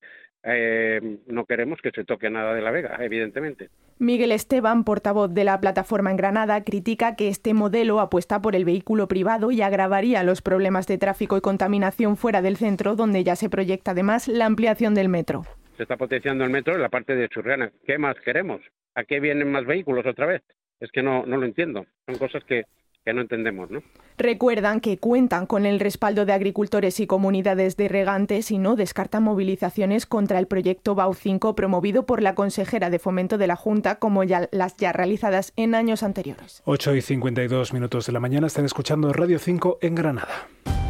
no queremos que se toque nada de la Vega, evidentemente. Miguel Esteban, portavoz de la plataforma en Granada, critica que este modelo apuesta por el vehículo privado y agravaría los problemas de tráfico y contaminación fuera del centro, donde ya se proyecta además la ampliación del metro. Se está potenciando el metro en la parte de Churriana. ¿Qué más queremos? ¿A qué vienen más vehículos otra vez? Es que no lo entiendo. Son cosas que no entendemos, ¿no? Recuerdan que cuentan con el respaldo de agricultores y comunidades de regantes y no descartan movilizaciones contra el proyecto BAU5 promovido por la consejera de Fomento de la Junta, como las ya realizadas en años anteriores. 8:52 de la mañana, están escuchando Radio 5 en Granada.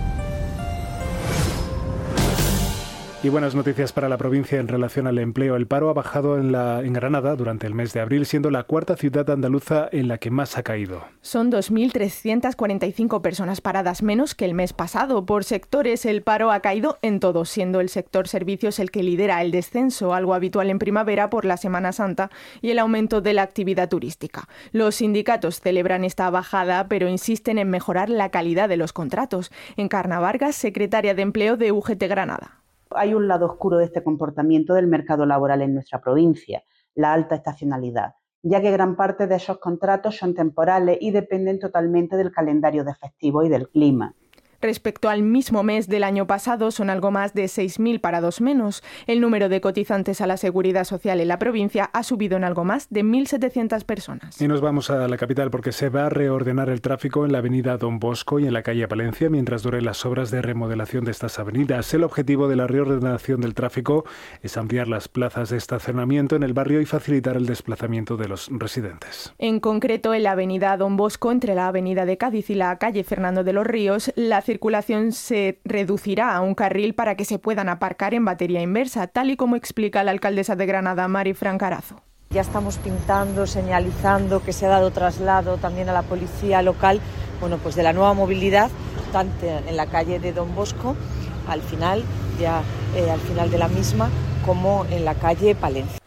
Y buenas noticias para la provincia en relación al empleo. El paro ha bajado en Granada durante el mes de abril, siendo la cuarta ciudad andaluza en la que más ha caído. Son 2.345 personas paradas menos que el mes pasado. Por sectores, el paro ha caído en todos, siendo el sector servicios el que lidera el descenso, algo habitual en primavera por la Semana Santa y el aumento de la actividad turística. Los sindicatos celebran esta bajada, pero insisten en mejorar la calidad de los contratos. Encarna Vargas, secretaria de Empleo de UGT Granada. Hay un lado oscuro de este comportamiento del mercado laboral en nuestra provincia, la alta estacionalidad, ya que gran parte de esos contratos son temporales y dependen totalmente del calendario de festivos y del clima. Respecto al mismo mes del año pasado, son algo más de 6.000 parados menos. El número de cotizantes a la Seguridad Social en la provincia ha subido en algo más de 1.700 personas. Y nos vamos a la capital porque se va a reordenar el tráfico en la avenida Don Bosco y en la calle Palencia mientras duren las obras de remodelación de estas avenidas. El objetivo de la reordenación del tráfico es ampliar las plazas de estacionamiento en el barrio y facilitar el desplazamiento de los residentes. En concreto, en la avenida Don Bosco, entre la avenida de Cádiz y la calle Fernando de los Ríos, la circulación se reducirá a un carril para que se puedan aparcar en batería inversa, tal y como explica la alcaldesa de Granada, Mari Francarazo. Ya estamos pintando, señalizando que se ha dado traslado también a la policía local, pues de la nueva movilidad, tanto en la calle de Don Bosco, al final de la misma, como en la calle Palencia.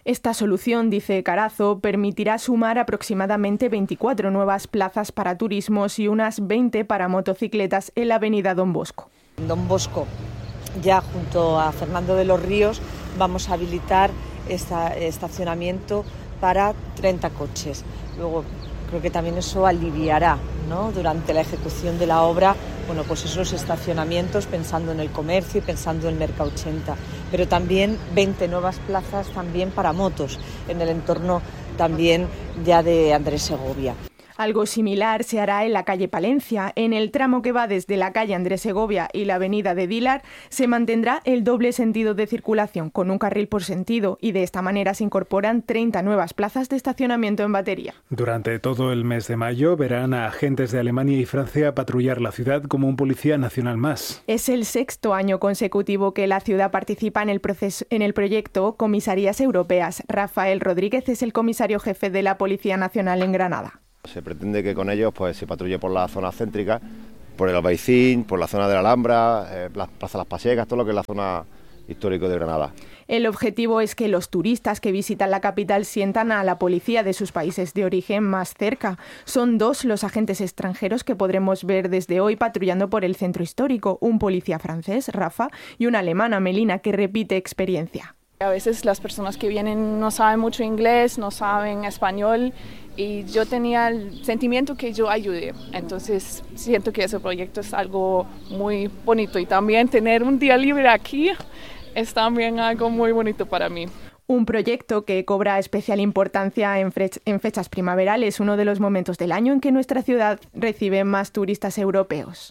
Esta solución, dice Carazo, permitirá sumar aproximadamente 24 nuevas plazas para turismos y unas 20 para motocicletas en la avenida Don Bosco. Don Bosco, ya junto a Fernando de los Ríos, vamos a habilitar este estacionamiento para 30 coches. Luego creo que también eso aliviará, ¿no?, durante la ejecución de la obra, bueno, pues esos estacionamientos, pensando en el comercio y pensando en Merca 80, pero también 20 nuevas plazas también para motos en el entorno también ya de Andrés Segovia. Algo similar se hará en la calle Palencia. En el tramo que va desde la calle Andrés Segovia y la avenida de Dilar se mantendrá el doble sentido de circulación con un carril por sentido y de esta manera se incorporan 30 nuevas plazas de estacionamiento en batería. Durante todo el mes de mayo verán a agentes de Alemania y Francia patrullar la ciudad como un policía nacional más. Es el 6º año consecutivo que la ciudad participa en el proyecto Comisarías Europeas. Rafael Rodríguez es el comisario jefe de la Policía Nacional en Granada. Se pretende que con ellos pues se patrulle por la zona céntrica, por el Albaicín, por la zona de la Alhambra, la Plaza Las Pasiegas, todo lo que es la zona histórica de Granada. El objetivo es que los turistas que visitan la capital sientan a la policía de sus países de origen más cerca. Son 2 los agentes extranjeros que podremos ver desde hoy patrullando por el centro histórico, un policía francés, Rafa, y una alemana, Melina, que repite experiencia. A veces las personas que vienen no saben mucho inglés, no saben español y yo tenía el sentimiento que yo ayudé. Entonces siento que ese proyecto es algo muy bonito y también tener un día libre aquí es también algo muy bonito para mí. Un proyecto que cobra especial importancia en fechas primaverales, uno de los momentos del año en que nuestra ciudad recibe más turistas europeos.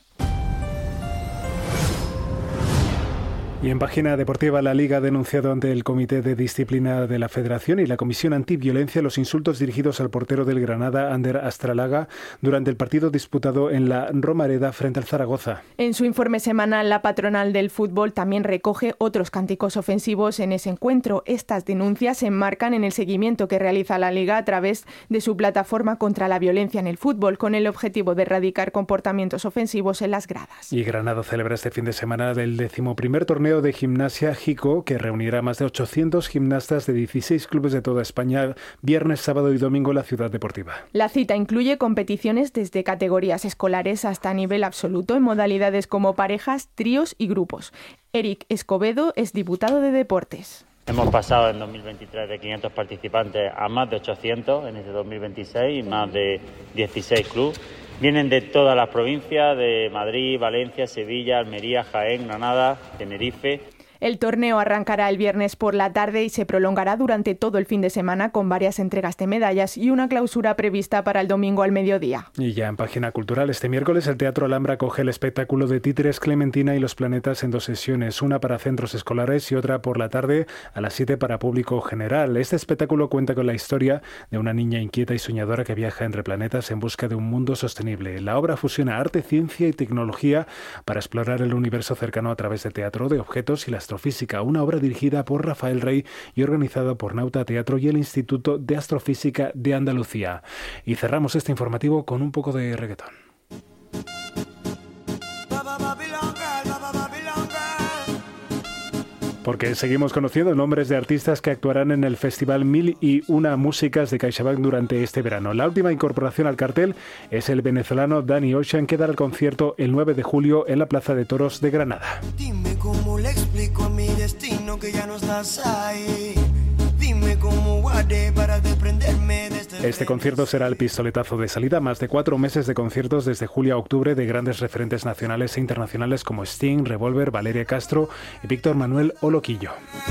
Y en página deportiva, la Liga ha denunciado ante el Comité de Disciplina de la Federación y la Comisión Antiviolencia los insultos dirigidos al portero del Granada, Ander Astralaga, durante el partido disputado en la Romareda frente al Zaragoza. En su informe semanal, la patronal del fútbol también recoge otros cánticos ofensivos en ese encuentro. Estas denuncias se enmarcan en el seguimiento que realiza la Liga a través de su plataforma contra la violencia en el fútbol, con el objetivo de erradicar comportamientos ofensivos en las gradas. Y Granada celebra este fin de semana el 11º torneo de gimnasia JICO, que reunirá a más de 800 gimnastas de 16 clubes de toda España, viernes, sábado y domingo en la ciudad deportiva. La cita incluye competiciones desde categorías escolares hasta nivel absoluto en modalidades como parejas, tríos y grupos. Eric Escobedo es diputado de Deportes. Hemos pasado en 2023 de 500 participantes a más de 800 en este 2026 y más de 16 clubes. Vienen de todas las provincias, de Madrid, Valencia, Sevilla, Almería, Jaén, Granada, Tenerife. El torneo arrancará el viernes por la tarde y se prolongará durante todo el fin de semana con varias entregas de medallas y una clausura prevista para el domingo al mediodía. Y ya en página cultural, este miércoles el Teatro Alhambra acoge el espectáculo de títeres Clementina y los planetas en 2 sesiones, una para centros escolares y otra por la tarde a las 7 para público general. Este espectáculo cuenta con la historia de una niña inquieta y soñadora que viaja entre planetas en busca de un mundo sostenible. La obra fusiona arte, ciencia y tecnología para explorar el universo cercano a través del teatro de objetos y la astrofísica, una obra dirigida por Rafael Rey y organizada por Nauta Teatro y el Instituto de Astrofísica de Andalucía. Y cerramos este informativo con un poco de reggaetón. Porque seguimos conociendo nombres de artistas que actuarán en el Festival 1001 Músicas de CaixaBank durante este verano. La última incorporación al cartel es el venezolano Danny Ocean, que dará el concierto el 9 de julio en la Plaza de Toros de Granada. Dime cómo le explico a mi destino que ya no estás ahí. Dime cómo haré para desprenderme de este concierto será el pistoletazo de salida. Más de 4 meses de conciertos desde julio a octubre de grandes referentes nacionales e internacionales como Sting, Revolver, Valeria Castro y Víctor Manuel Oloquillo.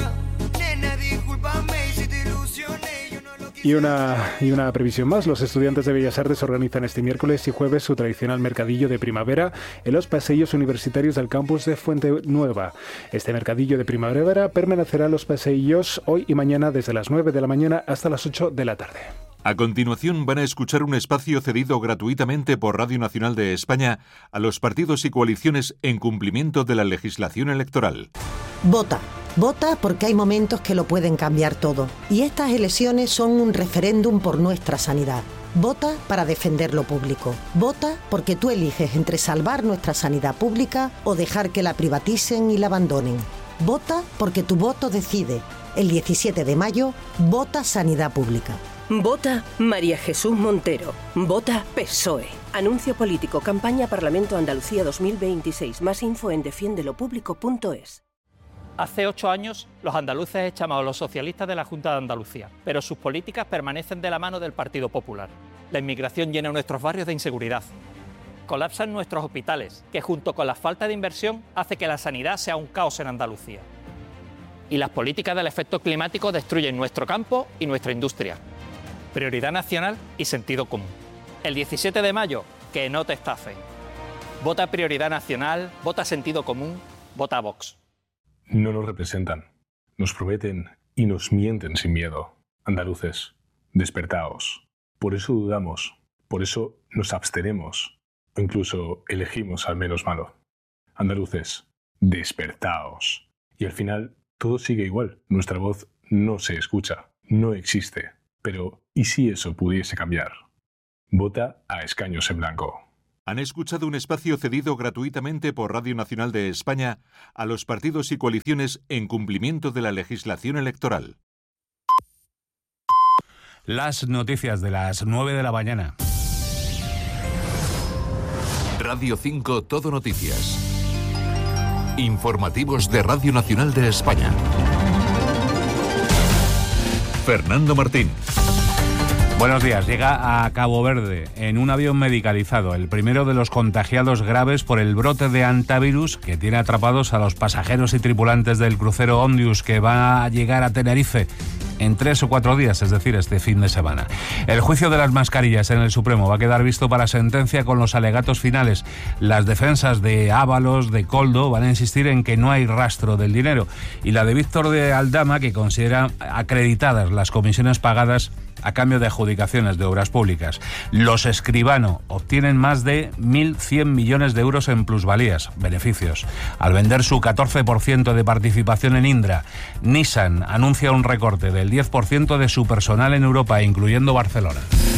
Y una previsión más. Los estudiantes de Bellas Artes organizan este miércoles y jueves su tradicional mercadillo de primavera en los paseillos universitarios del campus de Fuente Nueva. Este mercadillo de primavera permanecerá en los paseillos hoy y mañana desde las 9 de la mañana hasta las 8 de la tarde. A continuación van a escuchar un espacio cedido gratuitamente por Radio Nacional de España a los partidos y coaliciones en cumplimiento de la legislación electoral. Vota. Vota porque hay momentos que lo pueden cambiar todo. Y estas elecciones son un referéndum por nuestra sanidad. Vota para defender lo público. Vota porque tú eliges entre salvar nuestra sanidad pública o dejar que la privaticen y la abandonen. Vota porque tu voto decide. El 17 de mayo, vota Sanidad Pública. Vota María Jesús Montero. Vota PSOE. Anuncio político. Campaña Parlamento Andalucía 2026. Más info en defiendelopublico.es. Hace 8 años, los andaluces echamos a los socialistas de la Junta de Andalucía, pero sus políticas permanecen de la mano del Partido Popular. La inmigración llena nuestros barrios de inseguridad. Colapsan nuestros hospitales, que junto con la falta de inversión hace que la sanidad sea un caos en Andalucía. Y las políticas del efecto climático destruyen nuestro campo y nuestra industria. Prioridad nacional y sentido común. El 17 de mayo, que no te estafen. Vota Prioridad Nacional, vota Sentido Común, vota Vox. No nos representan, nos prometen y nos mienten sin miedo. Andaluces, despertaos. Por eso dudamos, por eso nos abstenemos, o incluso elegimos al menos malo. Andaluces, despertaos. Y al final todo sigue igual, nuestra voz no se escucha, no existe. Pero, ¿y si eso pudiese cambiar? Vota a escaños en blanco. Han escuchado un espacio cedido gratuitamente por Radio Nacional de España a los partidos y coaliciones en cumplimiento de la legislación electoral. Las noticias de las 9 de la mañana. Radio 5 Todo Noticias. Informativos de Radio Nacional de España. Fernando Martín. Buenos días. Llega a Cabo Verde en un avión medicalizado, el primero de los contagiados graves por el brote de hantavirus que tiene atrapados a los pasajeros y tripulantes del crucero Ondius, que va a llegar a Tenerife en 3 o 4 días, es decir, este fin de semana. El juicio de las mascarillas en el Supremo va a quedar visto para sentencia con los alegatos finales. Las defensas de Ábalos, de Coldo, van a insistir en que no hay rastro del dinero, y la de Víctor de Aldama, que considera acreditadas las comisiones pagadas a cambio de adjudicaciones de obras públicas. Los Escribano obtienen más de 1.100 millones de euros en plusvalías, beneficios, al vender su 14% de participación en Indra. Nissan anuncia un recorte del 10% de su personal en Europa, incluyendo Barcelona.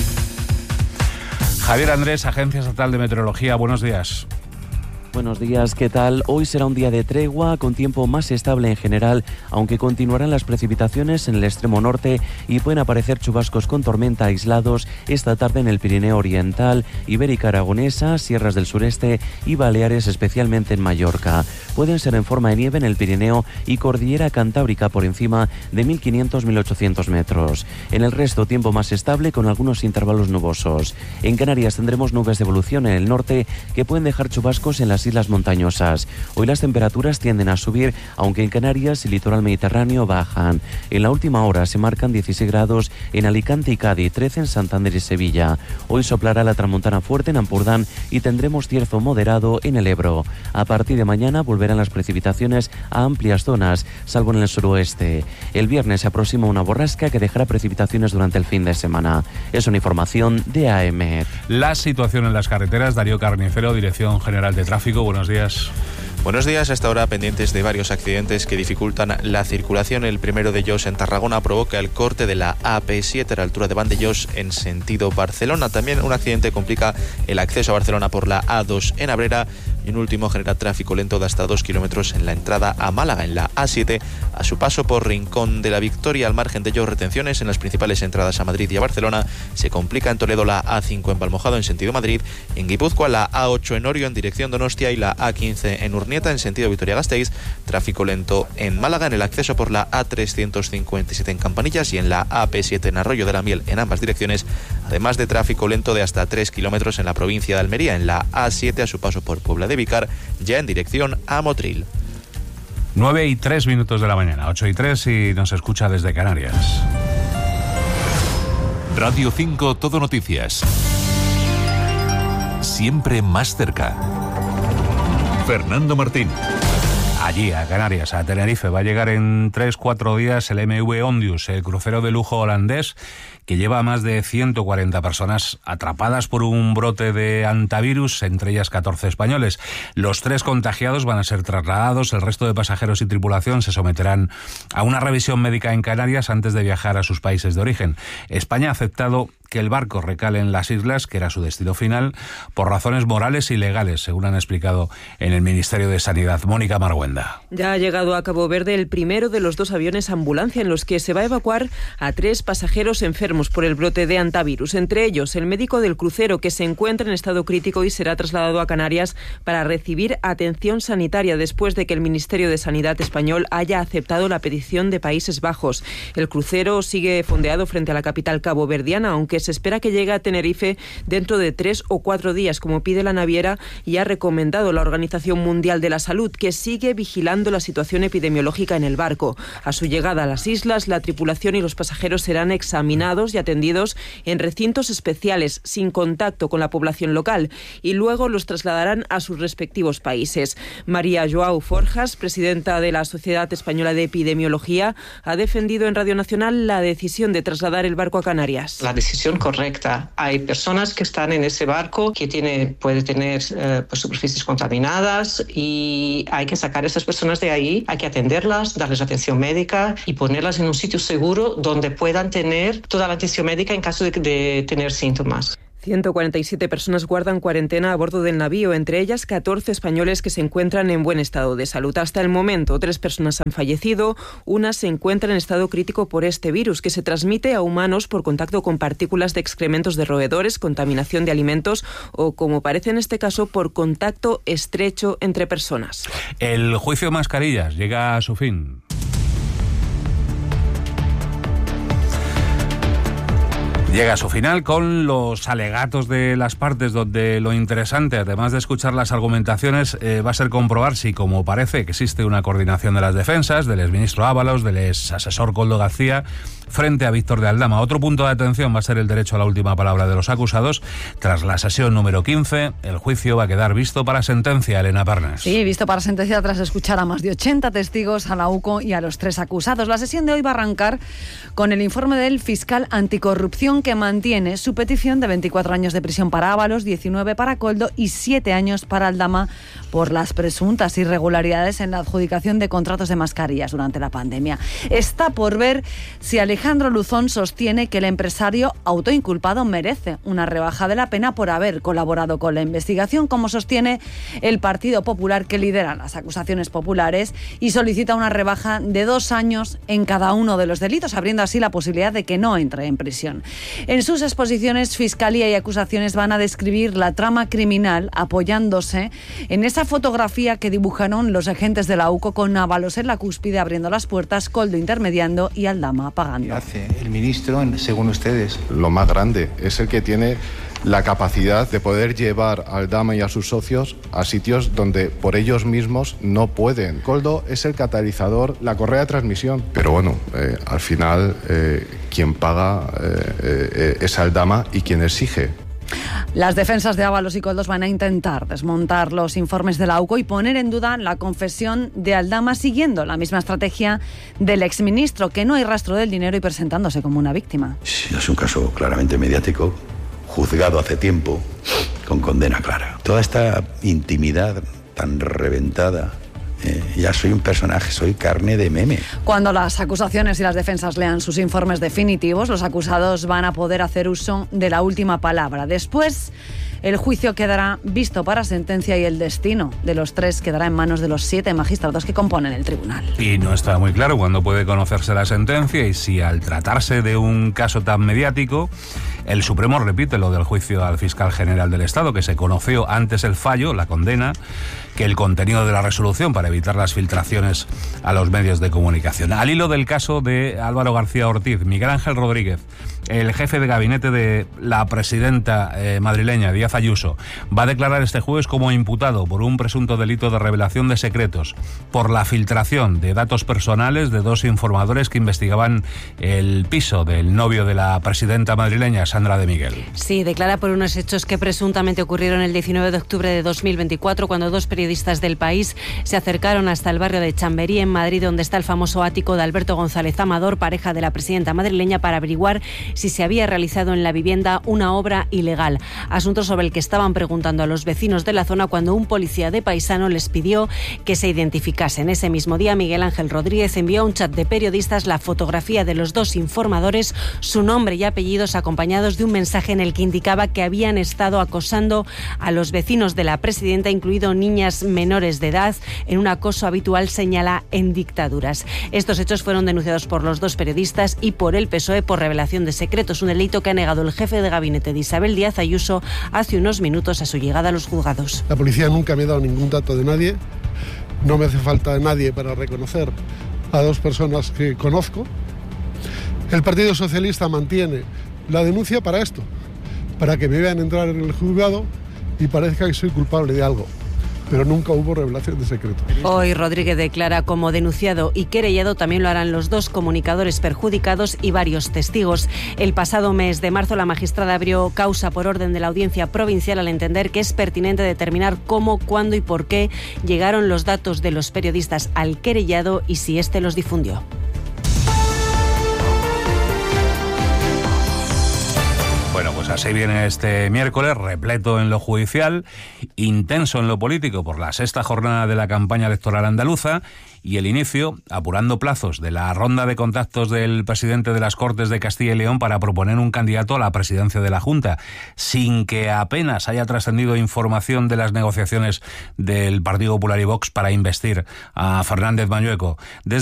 Javier Andrés, Agencia Estatal de Meteorología, buenos días. Buenos días, ¿qué tal? Hoy será un día de tregua, con tiempo más estable en general, aunque continuarán las precipitaciones en el extremo norte y pueden aparecer chubascos con tormenta aislados esta tarde en el Pirineo Oriental, Ibérica Aragonesa, Sierras del Sureste y Baleares, especialmente en Mallorca. Pueden ser en forma de nieve en el Pirineo y Cordillera Cantábrica por encima de 1.500-1.800 metros. En el resto, tiempo más estable con algunos intervalos nubosos. En Canarias tendremos nubes de evolución en el norte que pueden dejar chubascos en las islas montañosas. Hoy las temperaturas tienden a subir, aunque en Canarias y litoral mediterráneo bajan. En la última hora se marcan 16 grados en Alicante y Cádiz, 13 en Santander y Sevilla. Hoy soplará la tramontana fuerte en Ampurdán y tendremos cierzo moderado en el Ebro. A partir de mañana volverán las precipitaciones a amplias zonas, salvo en el suroeste. El viernes se aproxima una borrasca que dejará precipitaciones durante el fin de semana. Es una información de AEMET. La situación en las carreteras, Darío Carnicero, Dirección General de Tráfico. Buenos días. Buenos días. Hasta ahora pendientes de varios accidentes que dificultan la circulación. El primero de ellos en Tarragona provoca el corte de la AP7 a la altura de Vandellós en sentido Barcelona. También un accidente complica el acceso a Barcelona por la A2 en Abrera. Y un último genera tráfico lento de hasta 2 kilómetros en la entrada a Málaga, en la A7, a su paso por Rincón de la Victoria. Al margen de ello, retenciones en las principales entradas a Madrid y a Barcelona. Se complica en Toledo la A5 en Valmojado en sentido Madrid, en Guipúzcoa la A8 en Orio en dirección Donostia y la A15 en Urnieta en sentido Vitoria-Gasteiz. Tráfico lento en Málaga en el acceso por la A357 en Campanillas y en la AP7 en Arroyo de la Miel en ambas direcciones, además de tráfico lento de hasta 3 kilómetros en la provincia de Almería, en la A7 a su paso por Puebla de Vicar, ya en dirección a Motril. 9:03 de la mañana, 8:03 y nos escucha desde Canarias. Radio 5 Todo Noticias. Siempre más cerca. Fernando Martín. Allí, a Canarias, a Tenerife, va a llegar en 3-4 días el MV Ondius, el crucero de lujo holandés, que lleva a más de 140 personas atrapadas por un brote de hantavirus, entre ellas 14 españoles. Los 3 contagiados van a ser trasladados, el resto de pasajeros y tripulación se someterán a una revisión médica en Canarias antes de viajar a sus países de origen. España ha aceptado que el barco recale en las islas, que era su destino final, por razones morales y legales, según han explicado en el Ministerio de Sanidad. Mónica Marguenda. Ya ha llegado a Cabo Verde el primero de los 2 aviones ambulancia en los que se va a evacuar a 3 pasajeros enfermos por el brote de hantavirus. Entre ellos, el médico del crucero, que se encuentra en estado crítico y será trasladado a Canarias para recibir atención sanitaria después de que el Ministerio de Sanidad español haya aceptado la petición de Países Bajos. El crucero sigue fondeado frente a la capital caboverdiana, aunque se espera que llegue a Tenerife dentro de 3 o 4 días, como pide la naviera, y ha recomendado la Organización Mundial de la Salud, que sigue vigilando la situación epidemiológica en el barco. A su llegada a las islas, la tripulación y los pasajeros serán examinados y atendidos en recintos especiales, sin contacto con la población local, y luego los trasladarán a sus respectivos países. María Joao Forjas, presidenta de la Sociedad Española de Epidemiología, ha defendido en Radio Nacional la decisión de trasladar el barco a Canarias. La decisión correcta. Hay personas que están en ese barco que puede tener superficies contaminadas y hay que sacar a esas personas de ahí, hay que atenderlas, darles atención médica y ponerlas en un sitio seguro donde puedan tener toda la atención médica en caso de tener síntomas. 147 personas guardan cuarentena a bordo del navío, entre ellas 14 españoles que se encuentran en buen estado de salud. Hasta el momento, 3 personas han fallecido, una se encuentra en estado crítico por este virus, que se transmite a humanos por contacto con partículas de excrementos de roedores, contaminación de alimentos o, como parece en este caso, por contacto estrecho entre personas. El juicio mascarillas llega a su fin. Llega a su final con los alegatos de las partes, donde lo interesante, además de escuchar las argumentaciones, va a ser comprobar si, como parece, que existe una coordinación de las defensas, del exministro Ábalos, del exasesor Koldo García, frente a Víctor de Aldama. Otro punto de atención va a ser el derecho a la última palabra de los acusados. Tras la sesión número 15, el juicio va a quedar visto para sentencia, Elena Parnes. Sí, visto para sentencia tras escuchar a más de 80 testigos, a la UCO y a los 3 acusados. La sesión de hoy va a arrancar con el informe del fiscal anticorrupción, que mantiene su petición de 24 años de prisión para Ábalos, 19 para Koldo y 7 años para Aldama por las presuntas irregularidades en la adjudicación de contratos de mascarillas durante la pandemia. Está por ver si Alejandro Luzón sostiene que el empresario autoinculpado merece una rebaja de la pena por haber colaborado con la investigación, como sostiene el Partido Popular, que lidera las acusaciones populares y solicita una rebaja de 2 años en cada uno de los delitos, abriendo así la posibilidad de que no entre en prisión. En sus exposiciones, Fiscalía y acusaciones van a describir la trama criminal apoyándose en esa fotografía que dibujaron los agentes de la UCO, con Ábalos en la cúspide abriendo las puertas, Koldo intermediando y Aldama pagando. ¿Qué hace el ministro, según ustedes? Lo más grande es el que tiene la capacidad de poder llevar a Aldama y a sus socios a sitios donde por ellos mismos no pueden. Koldo es el catalizador, la correa de transmisión. Pero bueno, al final quien paga es Aldama y quien exige. Las defensas de Ábalos y Koldo van a intentar desmontar los informes de la UCO y poner en duda la confesión de Aldama, siguiendo la misma estrategia del exministro, que no hay rastro del dinero y presentándose como una víctima. Sí, es un caso claramente mediático, juzgado hace tiempo, con condena clara. Toda esta intimidad tan reventada, ya soy un personaje, soy carne de meme. Cuando las acusaciones y las defensas lean sus informes definitivos, los acusados van a poder hacer uso de la última palabra. Después, el juicio quedará visto para sentencia y el destino de los 3 quedará en manos de los 7 magistrados que componen el tribunal. Y no está muy claro cuándo puede conocerse la sentencia y si, al tratarse de un caso tan mediático, el Supremo repite lo del juicio al fiscal general del Estado, que se conoció antes el fallo, la condena, que el contenido de la resolución, para evitar las filtraciones a los medios de comunicación. Al hilo del caso de Álvaro García Ortiz, Miguel Ángel Rodríguez, el jefe de gabinete de la presidenta madrileña, Díaz Ayuso, va a declarar este jueves como imputado por un presunto delito de revelación de secretos, por la filtración de datos personales de 2 informadores que investigaban el piso del novio de la presidenta madrileña, Sandra de Miguel. Sí, declara por unos hechos que presuntamente ocurrieron el 19 de octubre de 2024, cuando 2 periodistas del País se acercaron hasta el barrio de Chamberí, en Madrid, donde está el famoso ático de Alberto González Amador, pareja de la presidenta madrileña, para averiguar si se había realizado en la vivienda una obra ilegal. Asunto sobre el que estaban preguntando a los vecinos de la zona cuando un policía de Paisano les pidió que se identificasen. Ese mismo día, Miguel Ángel Rodríguez envió a un chat de periodistas la fotografía de los 2 informadores, su nombre y apellidos, acompañados informados de un mensaje en el que indicaba que habían estado acosando a los vecinos de la presidenta, incluido niñas menores de edad, en un acoso habitual, señala, en dictaduras. Estos hechos fueron denunciados por los dos periodistas y por el PSOE por revelación de secretos, un delito que ha negado el jefe de gabinete de Isabel Díaz Ayuso hace unos minutos a su llegada a los juzgados. La policía nunca me ha dado ningún dato de nadie, no me hace falta nadie para reconocer a dos personas que conozco. El Partido Socialista mantiene la denuncia para esto, para que me vean entrar en el juzgado y parezca que soy culpable de algo. Pero nunca hubo revelación de secreto. Hoy Rodríguez declara como denunciado y querellado. También lo harán los dos comunicadores perjudicados y varios testigos. El pasado mes de marzo la magistrada abrió causa por orden de la Audiencia Provincial al entender que es pertinente determinar cómo, cuándo y por qué llegaron los datos de los periodistas al querellado y si éste los difundió. Bueno, pues así viene este miércoles, repleto en lo judicial, intenso en lo político por la sexta jornada de la campaña electoral andaluza y el inicio, apurando plazos, de la ronda de contactos del presidente de las Cortes de Castilla y León para proponer un candidato a la presidencia de la Junta, sin que apenas haya trascendido información de las negociaciones del Partido Popular y Vox para investir a Fernández Mañueco.